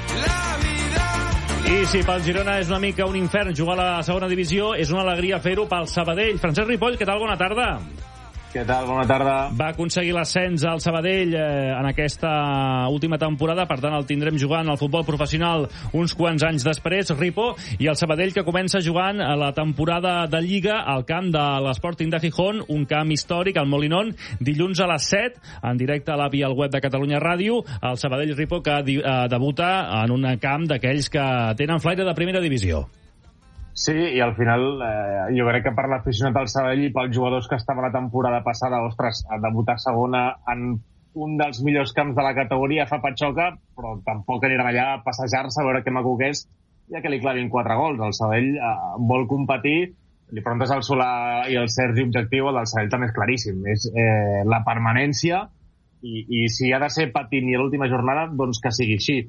I si pel Girona és una mica un infern jugar a la segona divisió, és una alegria fer-ho pel Sabadell. Francesc Ripoll, què tal? Bona tarda. Què tal? Bona tarda. Va aconseguir l'ascens al Sabadell en aquesta última temporada, per tant el tindrem jugant al futbol professional uns quants anys després, Ripo, i el Sabadell que comença jugant a la temporada de Lliga al camp de l'Sporting de Gijón, un camp històric, al Molinón, dilluns a les 7, en directe a l'app i al web de Catalunya Ràdio, el Sabadell, Ripo, que debuta en un camp d'aquells que tenen flaire de primera divisió. Sí, i al final jo crec que per l'aficionat del Sabadell i pels jugadors que estaven la temporada passada, ostres, a debutar segona en un dels millors camps de la categoria fa patxoca, però tampoc aniran allà a passejar-se, a veure què maco que és, ja que li clavin 4 gols. El Sabadell vol competir, li preguntes al Solà i al Sergi objectiu, el del Sabadell també és claríssim, és la permanència, i si ha de ser patint i a l'última jornada, doncs que sigui així.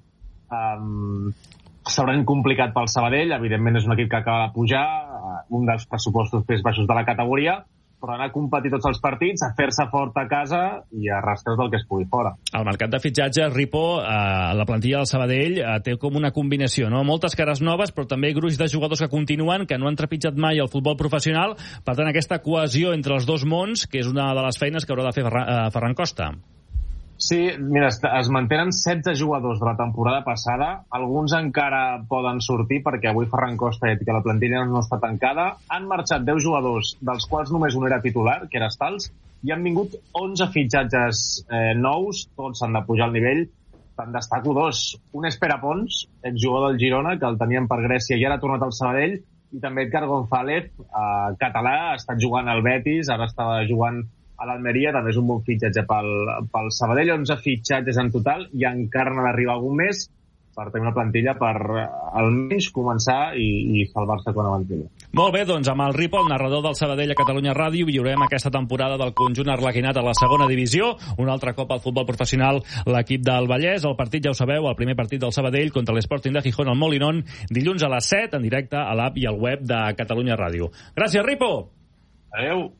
S'hauran complicat pel Sabadell, evidentment és un equip que acaba de pujar, un dels pressupostos més baixos de la categoria, però anar a competir tots els partits, a fer-se fort a casa i a rastreus del que es pugui fora. El mercat de fitxatges, Ripo, la plantilla del Sabadell té com una combinació, no? Moltes cares noves, però també gruix de jugadors que continuen, que no han trepitjat mai el futbol professional. Per tant, aquesta cohesió entre els dos mons, que és una de les feines que haurà de fer Ferran Costa. Sí, mira, es mantenen 16 jugadors de la temporada passada. Alguns encara poden sortir perquè avui Ferran Costa, que la plantilla no està tancada. Han marxat 10 jugadors, dels quals només un era titular, que era Stals, i han vingut 11 fitxatges nous, tots han de pujar al nivell. Te'n destaco 2. Un és Pere Pons, exjugador del Girona, que el tenien per Grècia i ara ha tornat al Sabadell, i també Edgar González, català, ha estat jugant al Betis, ara estava jugant a l'Almeria, també és un bon fitxatge pel Sabadell. 11 fitxatges en total, i encara n'ha d'arribar algun més per tenir una plantilla per almenys començar i salvar-se quan avanci. Molt bé, doncs amb el Ripo, el narrador del Sabadell a Catalunya Ràdio, viurem aquesta temporada del conjunt arlequinat a la segona divisió, un altre cop al futbol professional l'equip del Vallès. El partit, ja ho sabeu, el primer partit del Sabadell contra l'Sporting de Gijón al Molinón, dilluns a les 7, en directe a l'app i al web de Catalunya Ràdio. Gràcies, Ripo! Adéu!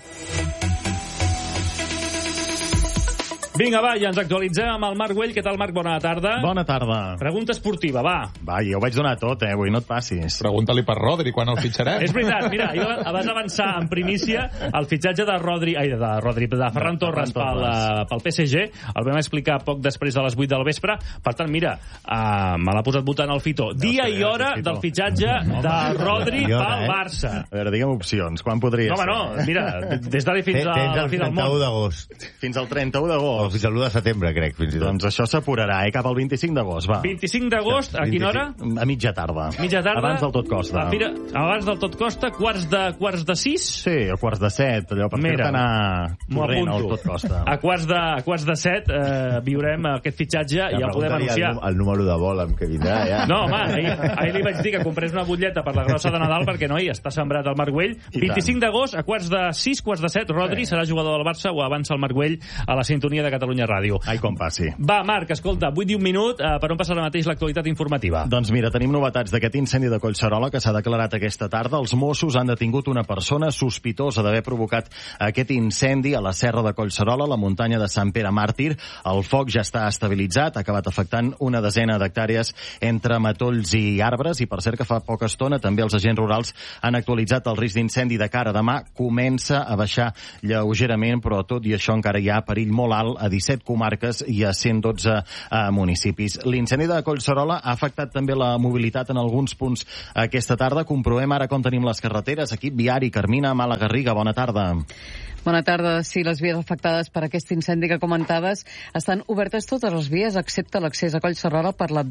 Vinga, va, ja ens actualitzem amb el Marc Güell. Què tal, Marc? Bona tarda. Bona tarda. Pregunta esportiva, va. Va, jo ho vaig donar tot, avui no et passis. Pregunta-li per Rodri, quan el fitxarem. És veritat, mira, jo vas avançar en primícia el fitxatge de Ferran Torres pel PSG. El vam explicar poc després de les 8 del vespre. Per tant, mira, me l'ha posat votant el Fito. Dia i hora del fitxatge de Rodri pel Barça. A veure, digue'm opcions. Quan podria ser? No, mira, des d'ara fins al fi del món. Fins al 31 d'agost. fins al 1 de setembre, crec, fins i tot. Doncs això s'apurarà, cap al 25 d'agost, va. 25 d'agost, a quina hora? A mitja tarda. Mitja tarda? Abans del tot costa. Abans del tot costa, quarts de 6? Sí, a quarts de 7, allò per fer-te anar corrent al tot costa. A quarts de 7 viurem aquest fitxatge i ja el podem anunciar. El número de vol amb què vindrà, ja. No, home, ahir li vaig dir que comprés una butlleta per la grossa de Nadal perquè, noi, està sembrat el Marc Güell. 25 d'agost, a quarts de 6, quarts de 7, Rodri serà jugador del Barça, ho avança el Marc Güell a la sintonia de Catalunya Ràdio. Ai, com passi. Va, Marc, escolta, vull dir un minut per on passa ara mateix l'actualitat informativa. Doncs mira, tenim novetats d'aquest incendi de Collserola que s'ha declarat aquesta tarda. Els Mossos han detingut una persona sospitosa d'haver provocat aquest incendi a la serra de Collserola, la muntanya de Sant Pere Màrtir. El foc ja està estabilitzat, ha acabat afectant una desena d'hectàrees entre matolls i arbres, i per cert que fa poca estona també els agents rurals han actualitzat el risc d'incendi de cara a demà. Comença a baixar lleugerament, però tot i això encara hi ha perill molt alt a 17 comarques i a 112 municipis. L'incendi de Collserola ha afectat també la mobilitat en alguns punts aquesta tarda. Comprovem ara com tenim les carreteres. Equip viari, Carmina Malagarriga, bona tarda. Bona tarda. Sí, les vies afectades per aquest incendi que comentaves estan obertes totes les vies, excepte l'accés a Collserola per la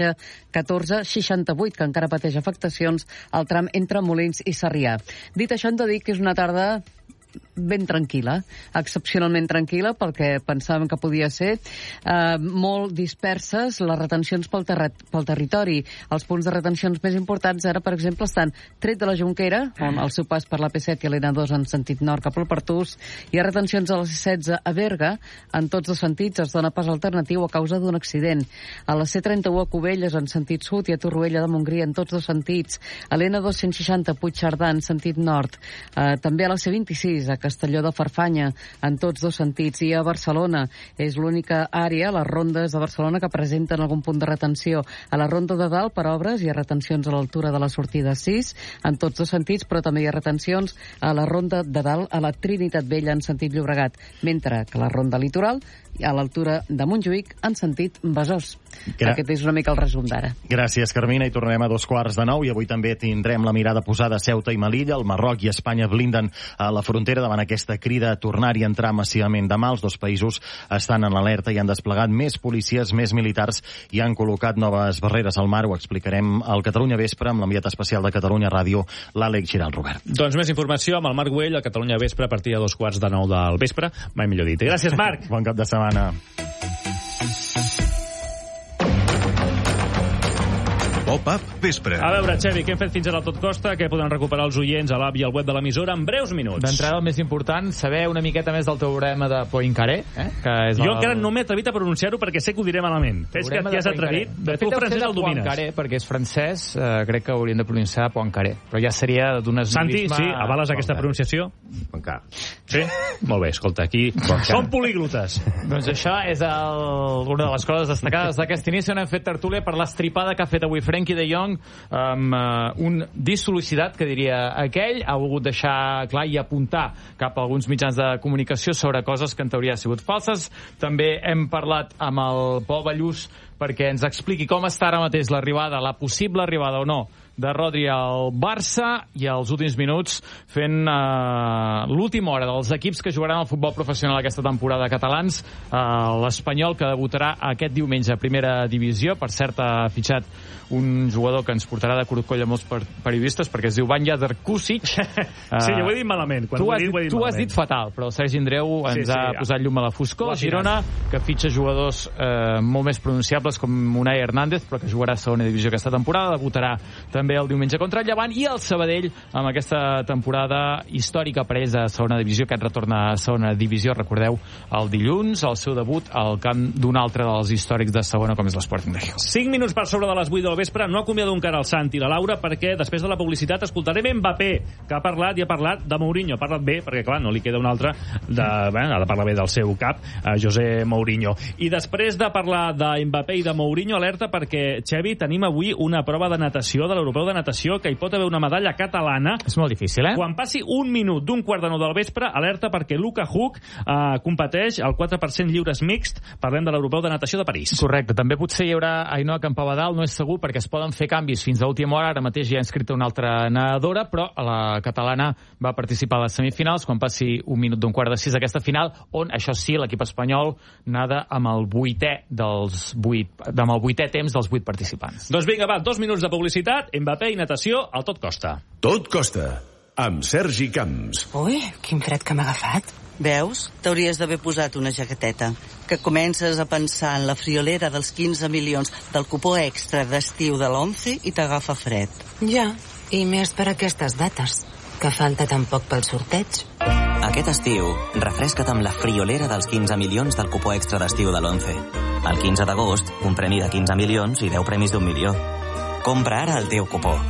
BB-1468, que encara pateix afectacions al tram entre Molins i Sarrià. Dit això, hem de dir que és una tarda ben tranquil·la, excepcionalment tranquil·la pel que pensàvem que podia ser, molt disperses les retencions pel territori. Els punts de retencions més importants ara, per exemple, estan tret de la Jonquera, on el seu pas per la P7 i l'N2 en sentit nord cap al Pertús. Hi ha retencions a la C16 a Berga, en tots dos sentits, es dona pas alternatiu a causa d'un accident. A la C31 a Cubelles, en sentit sud, i a Torroella de Montgrí, en tots dos sentits. A l'N2 160 a Puigcerdà, en sentit nord. També a la C26 a Castelló de Farfanya, en tots dos sentits, i a Barcelona. És l'única àrea, les rondes de Barcelona, que presenten algun punt de retenció. A la ronda de dalt, per obres, hi ha retencions a l'altura de la sortida 6, en tots dos sentits, però també hi ha retencions a la ronda de dalt, a la Trinitat Vella, en sentit Llobregat, mentre que la ronda litoral, a l'altura de Montjuïc, en sentit Besòs. Aquest és una mica el resum d'ara. Gràcies, Carmina, i tornem a 8:45, i avui també tindrem la mirada posada a Ceuta i Melilla. El Marroc i Espanya blinden a la frontera davant aquesta crida a tornar i entrar massivament demà. Els dos països estan en alerta i han desplegat més policies, més militars, i han col·locat noves barreres al mar. Ho explicarem al Catalunya Vespre amb l'enviat especial de Catalunya Ràdio, l'Àlex Giral Robert. Doncs més informació amb el Marc Güell a Catalunya Vespre a partir de 8:45 del vespre. Mai millor dit. Gràcies, Marc. Bon cap de setmana. Pop-up Vespre. A veure, Xevi, què hem fet fins ara al Tot Costa? Què podran recuperar els oients a l'app i al web de l'emissora en breus minuts? D'entrada, el més important, saber una miqueta més del teorema de Poincaré. Que és jo encara no m'he atrevit a pronunciar-ho perquè sé que ho diré malament. És que t'hi has atrevit? De fet, tu francès el domines. Poincaré, perquè és francès, crec que haurien de pronunciar Poincaré. Però ja seria d'un esmilisme... Santi, sí, avales aquesta pronunciació? Poincaré. Sí? Molt bé, escolta, aquí som políglotes. Doncs això és una de les coses destacades d'aquest inici, on hem fet tertúlia per l'estripada que ha fet avui Frenkie de Jong, amb un dissolicitat, que diria aquell, ha volgut deixar clar i apuntar cap a alguns mitjans de comunicació sobre coses que en teoria han sigut falses. També hem parlat amb el Pol Ballús perquè ens expliqui com està ara mateix l'arribada, la possible arribada o no, de Rodri al Barça, i als últims minuts fent l'última hora dels equips que jugaran al futbol professional aquesta temporada catalans. L'Espanyol, que debutarà aquest diumenge a Primera Divisió, per cert ha fitxat un jugador que ens portarà de corcoll a molts periodistes, perquè es diu Vanja Darkusic. Sí, jo ho he dit malament. Tu has dit fatal, però el Sergi Andreu ens ha posat llum a la foscor. Girona, que fitxa jugadors molt més pronunciables com Unai Hernández, però que jugarà a Segona Divisió aquesta temporada, debutarà també el diumenge contra el Llevant, i el Sabadell amb aquesta temporada històrica per ells a Segona Divisió, que retorna a Segona Divisió, recordeu, el dilluns, el seu debut al camp d'un altre dels històrics de Segona, com és l'Sporting de Gijón. 5 minuts per sobre de les 8 del vespre. No acomiado encara el Santi i la Laura, perquè després de la publicitat escoltarem Mbappé, que ha parlat de Mourinho. Ha parlat bé, perquè clar, no li queda un altre ha de parlar bé del seu cap, José Mourinho. I després de parlar de Mbappé i de Mourinho, alerta, perquè, Xevi, tenim avui una prova de natació de l'Europa Europeu de Natació que hi pot haver una medalla catalana. És molt difícil, Quan passi un minut d'un quart de 9 del vespre, alerta perquè Luca Huck competeix al 4% lliures mixt. Parlem de l'Europeu de Natació de París. Correcte. També potser hi haurà Ainhoa Campabadal, no és segur, perquè es poden fer canvis fins a última hora. Ara mateix ja ha inscrit una altra nedadora, però la catalana va participar a les semifinals quan passi un minut d'un quart de 6 aquesta final, on, això sí, l'equip espanyol nada amb el vuitè temps dels 8 participants. Doncs vinga, va, 2 minuts de publicitat, Mbappé i natació, al Tot Costa. Tot Costa, amb Sergi Camps. Ui, quin fred que m'ha agafat. Veus? T'hauries d'haver posat una jaqueteta. Que comences a pensar en la friolera dels 15 milions del cupó extra d'estiu de l'11 i t'agafa fred. Ja, i més per aquestes dates, que falta tan poc pel sorteig. Aquest estiu, refresca't amb la friolera dels 15 milions del cupó extra d'estiu de l'11. El 15 d'agost, un premi de 15 milions i 10 premis d'1 milió. Compra ara el teu cupó.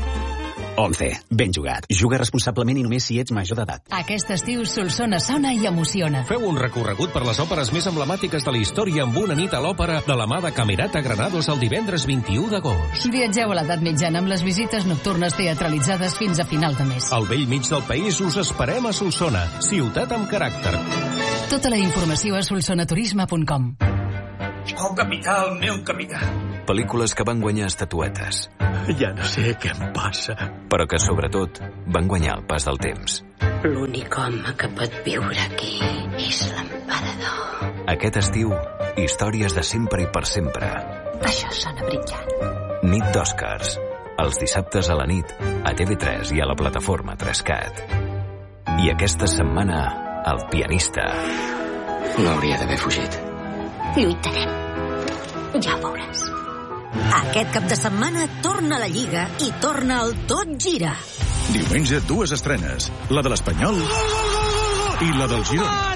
11. Ben jugat. Juga responsablement i només si ets major d'edat. Aquest estiu Solsona sona i emociona. Feu un recorregut per les òperes més emblemàtiques de la història amb una nit a l'òpera de la mà de Camerata Granados el divendres 21 d'agost. Viatgeu a l'edat mitjana amb les visites nocturnes teatralitzades fins a final de mes. Al vell mig del país us esperem a Solsona, ciutat amb caràcter. Tota la informació a solsonaturisme.com. Oh, capità, el meu capità. Pel·lícules que van guanyar estatuetes. Ja no sé què em passa. Però que, sobretot, van guanyar el pas del temps. L'únic home que pot viure aquí és l'emperador. Aquest estiu, històries de sempre i per sempre. Això sona brillant. Nit d'Oscars. Els dissabtes a la nit, a TV3 i a la plataforma 3Cat. I aquesta setmana, El pianista. No hauria d'haver fugit. Lluitarem. Ja ho veuràs. Aquest cap de setmana torna la Lliga i torna el Tot Gira. Diumenge, 2 estrenes. La de l'Espanyol i la del Girona.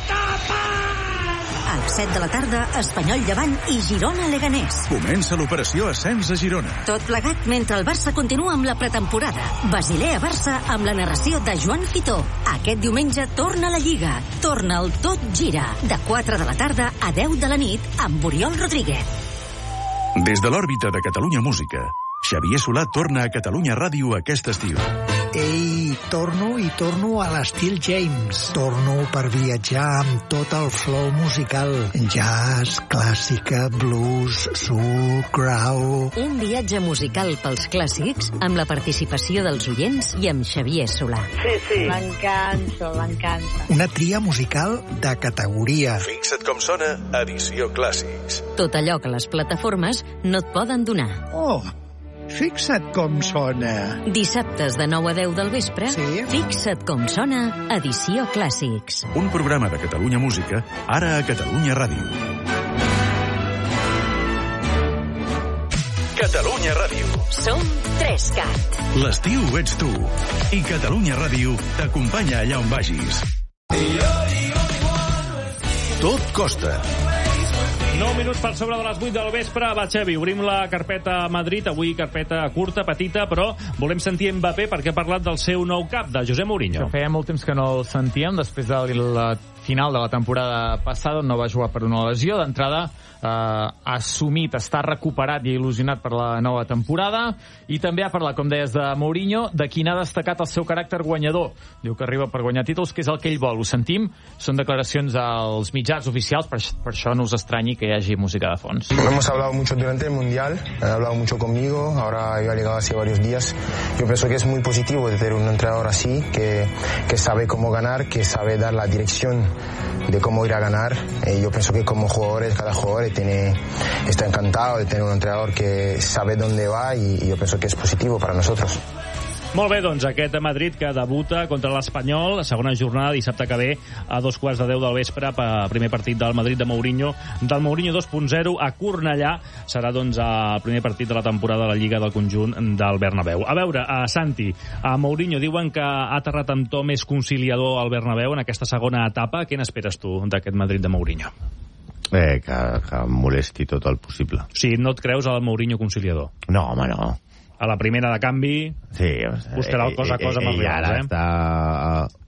A les 7 de la tarda, Espanyol Llevant i Girona Leganés. Comença l'operació Ascens a Girona. Tot plegat mentre el Barça continua amb la pretemporada. Basilea-Barça amb la narració de Joan Fitó. Aquest diumenge torna la Lliga. Torna el Tot Gira. De 4 de la tarda a 10 de la nit amb Oriol Rodríguez. Des de l'òrbita de Catalunya Música, Xavier Solà torna a Catalunya Ràdio aquest estiu. Ei, torno a l'estil James. Torno per viatjar amb tot el flow musical. Jazz, clàssica, blues, soul, grau... Un viatge musical pels clàssics amb la participació dels oients i amb Xavier Solà. Sí. M'encanta. Una tria musical de categoria. Fixa't com sona, edició Clàssics. Tot allò que les plataformes no et poden donar. Oh, fixa't com sona. Dissabtes de 9 a 10 del vespre, sí? Fixa't com sona, edició Clàssics. Un programa de Catalunya Música, ara a Catalunya Ràdio. Catalunya Ràdio. Som 3Cat. L'estiu ets tu. I Catalunya Ràdio t'acompanya allà on vagis. Tot costa. 9 minuts per sobre de les 8 del vespre. Va, Xavi, obrim la carpeta Madrid. Avui carpeta curta, petita, però volem sentir Mbappé perquè ha parlat del seu nou cap, de José Mourinho. Feia molt temps que no el sentíem, després de la final de la temporada passada, on no va jugar per una lesió. D'entrada, ha assumit, està recuperat i il·lusionat per la nova temporada, i també ha parlat, com deies, de Mourinho, de quin ha destacat el seu caràcter guanyador. Diu que arriba per guanyar títols, que és el que ell vol. Ho sentim, són declaracions als mitjans oficials, per això no us estranyi que hi hagi música de fons. Hemos hablado mucho durante el Mundial, han hablado mucho conmigo, ahora yo he llegado hace varios días. Yo pienso que es muy positivo de tener un entrenador así, que sabe cómo ganar, que sabe dar la dirección de cómo ir a ganar. Yo pienso que como jugadores, cada jugador está encantado de tener un entrenador que sabe dónde va, y yo pienso que es positivo para nosotros. Molt bé, doncs, aquest Madrid que debuta contra l'Espanyol, la segona jornada, dissabte que ve, a 2:15 del vespre, primer partit del Madrid de Mourinho, del Mourinho 2.0 a Cornellà. Serà, doncs, el primer partit de la temporada de la Lliga del conjunt del Bernabéu. A veure, Santi, a Mourinho diuen que ha aterrat amb to més conciliador al Bernabéu en aquesta segona etapa. Què n'esperes tu d'aquest Madrid de Mourinho? Que molesti tot el possible. O sigui, no et creus al Mourinho conciliador? No, home, no. A la primera de canvi, sí, buscarà el cosa a cosa amb els rivals, ara està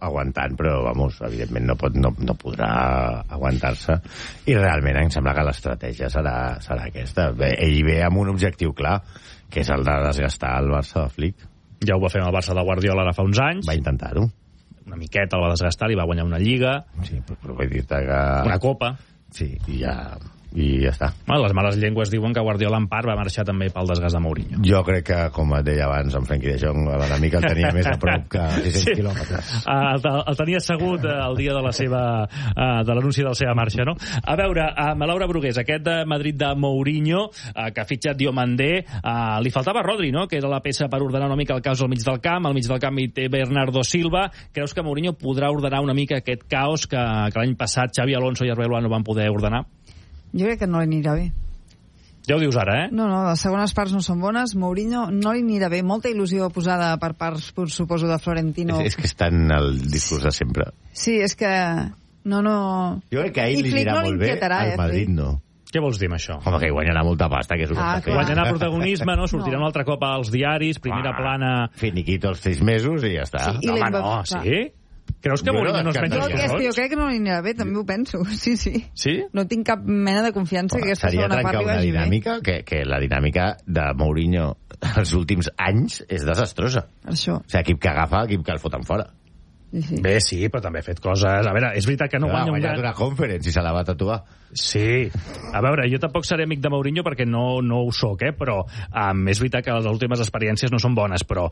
aguantant, però, vamos, evidentment no podrà aguantar-se. I realment em sembla que l'estratègia serà aquesta. Ell ve amb un objectiu clar, que és el de desgastar el Barça de Flick. Ja ho va fer amb el Barça de Guardiola ara fa uns anys. Va intentar-ho. Una miqueta el va desgastar, li va guanyar una Lliga. Sí, però vull dir-te que... Una Copa. Sí, i ja està. Bueno, les males llengües diuen que Guardiola en part va marxar també pel desgast de Mourinho. Jo crec que, com et deia abans, en Frenkie de Jong, l'enemic el tenia més a prop que 600 quilòmetres. El tenia assegut el dia de l'anunci de la seva marxa, no? A veure, Laura Brugués, aquest de Madrid de Mourinho, que ha fitxat Diomandé, li faltava Rodri, no?, que era la peça per ordenar una mica el caos al mig del camp. Al mig del camp hi té Bernardo Silva. Creus que Mourinho podrà ordenar una mica aquest caos que l'any passat Xavi Alonso i Arbeloa no van poder ordenar? Jo crec que no li anirà bé. Ja ho dius ara, No, les segones parts no són bones. Mourinho no li anirà bé. Molta il·lusió posada per part, suposo, de Florentino. És que està en el discurs de sempre. Sí, és que... No. Jo crec que a ell li anirà molt bé, al Madrid no. Què vols dir amb això? Home, que guanyarà molta pasta, que és el que està fent. Guanyarà protagonisme, no? Sortirà un altre cop als diaris, primera plana... Finiquito els 6 mesos i ja està. Sí, home, no, sí? Creus que Mourinho no es menja els rots? Jo crec que no li anirà bé, també ho penso. Sí. Sí? No tinc cap mena de confiança que aquesta segona part li vagi bé. Seria trencar una dinàmica que la dinàmica de Mourinho els últims anys és desastrosa. Això. O sigui, equip que agafa, equip que el foten fora. Sí. Bé, sí, però també ha fet coses... A veure, és veritat que no guanya un gran... una conference i se la va tatuar. Sí. A veure, jo tampoc seré amic de Mourinho perquè no ho soc, però és veritat que les últimes experiències no són bones, però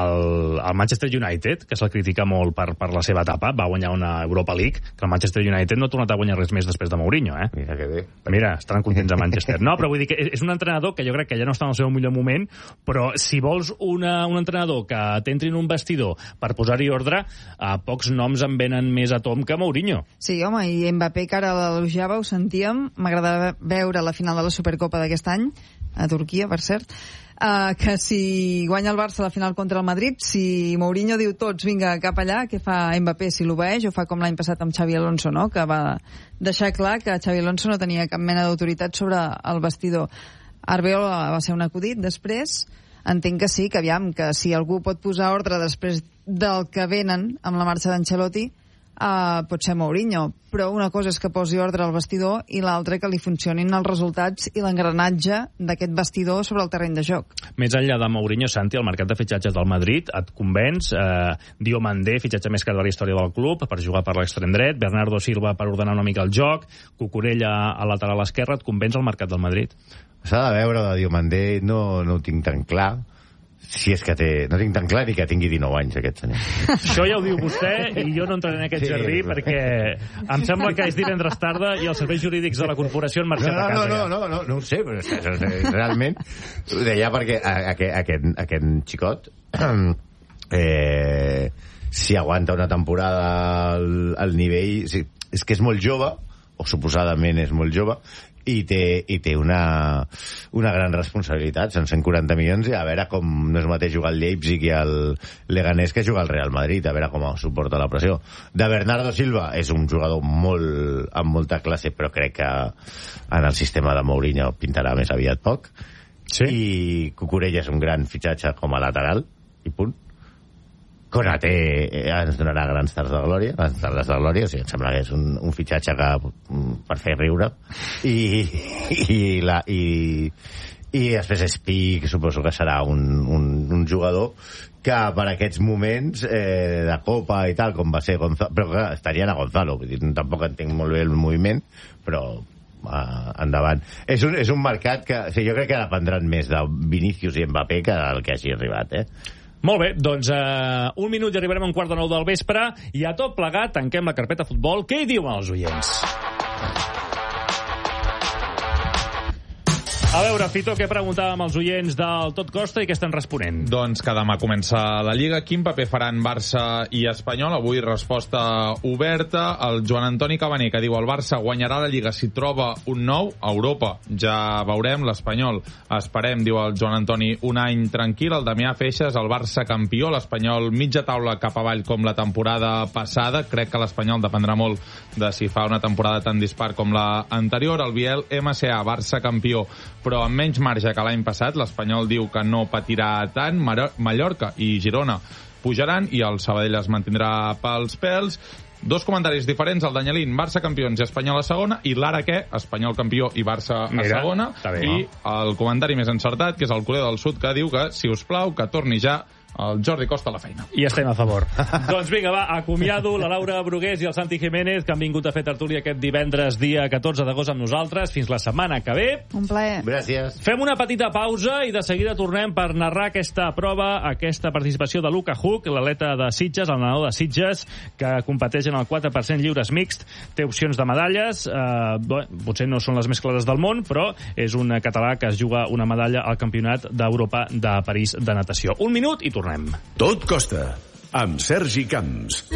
el Manchester United, que se'l critica molt per la seva etapa, va guanyar una Europa League, que el Manchester United no ha tornat a guanyar res més després de Mourinho, Mira que bé. Mira, estaran contents a Manchester. No, però vull dir que és un entrenador que jo crec que ja no està en el seu millor moment, però si vols un entrenador que t'entri en un vestidor per posar-hi ordre, pocs noms en venen més a tom que Mourinho. Sí, home, i Mbappé, que ara l'elogiava, ho sentíem. M'agrada veure la final de la Supercopa d'aquest any, a Turquia, per cert, que si guanya el Barça la final contra el Madrid, si Mourinho diu tots, vinga, cap allà, què fa Mbappé? Si l'obeeix, o fa com l'any passat amb Xavi Alonso, no?, que va deixar clar que Xavi Alonso no tenia cap mena d'autoritat sobre el vestidor. Arbeloa va ser un acudit, després... Entenc que sí, que aviam, que si algú pot posar ordre després del que venen amb la marxa d'Ancelotti, pot ser Mourinho. Però una cosa és que posi ordre al vestidor i l'altra que li funcionin els resultats i l'engranatge d'aquest vestidor sobre el terreny de joc. Més enllà de Mourinho, Santi, el mercat de fitxatges del Madrid et convenç? Diomandé, fitxatge més car de la història del club, per jugar per l'extrem dret, Bernardo Silva per ordenar una mica el joc, Cucurella a lateral esquerre, et convenç el mercat del Madrid? S'ha de veure, de Diomandé no ho tinc tan clar. Si és que no tinc tan clar ni que tingui 19 anys, aquest senyor. Això ja ho diu vostè i jo no entraré en aquest jardí perquè em sembla que és divendres tarda i els serveis jurídics de la corporació han marxat a casa. No ho sé, però realment ho deia perquè aquest xicot si aguanta una temporada al nivell... És que és molt jove, o suposadament és molt jove, i té una gran responsabilitat. Són 140 milions i a veure com no és mateix jugar al Leipzig i al Leganés que jugar al Real Madrid, a veure com suporta la pressió. De Bernardo Silva és un jugador amb molta classe, però crec que en el sistema de Mourinho pintarà més aviat poc. Sí. I Cucurella és un gran fitxatge com a lateral i punt. Konaté ens donarà grans tardes de glòria, o sigui, em sembla que és un fitxatge per fer riure, i després Spic suposo que serà un jugador que per aquests moments de Copa i tal, com va ser Gonzalo, però que estarien a Gonzalo, vull dir, tampoc entenc molt bé el moviment, però endavant. És un mercat que jo crec que dependran més de Vinícius i Mbappé que el que hagi arribat, Molt bé, doncs un minut i arribarem a 8:45 del vespre i a tot plegat tanquem la carpeta futbol. Què hi diuen els oients? A veure, Fito, què preguntàvem als oients del Tot Costa i què estan responent? Doncs que demà comença la Lliga. Quin paper faran Barça i Espanyol? Avui resposta oberta. El Joan Antoni Cabaner, que diu el Barça guanyarà la Lliga si troba un nou a Europa. Ja veurem. L'Espanyol esperem, diu el Joan Antoni, un any tranquil. El Damià Feixes, el Barça campió. L'Espanyol mitja taula cap avall com la temporada passada. Crec que l'Espanyol dependrà molt de si fa una temporada tan dispar com la anterior. El Biel, MSA, Barça campió, però amb menys marge que l'any passat. L'Espanyol diu que no patirà tant. Mallorca i Girona pujaran i el Sabadell es mantindrà pels pèls. Dos comentaris diferents, el d'Anyelín, Barça campions i Espanyol a segona, i l'ara què? Espanyol campió i Barça a segona. I el comentari més encertat, que és el Corea del Sud, que diu que, si us plau, que torni ja el Jordi Costa a la feina. I estem a favor. Doncs vinga, va, acomiado la Laura Brugués i el Santi Jiménez, que han vingut a fer tertúlia aquest divendres, dia 14 d'agost, amb nosaltres. Fins la setmana que ve. Un plaer. Gràcies. Fem una petita pausa i de seguida tornem per narrar aquesta prova, aquesta participació de Luka Huk, l'atleta de Sitges, el nedador de Sitges, que competeix en el 4% lliures mixt. Té opcions de medalles, potser no són les més clares del món, però és un català que es juga una medalla al Campionat d'Europa de París de natació. Un minut i tornem. Tot costa, amb Sergi Camps.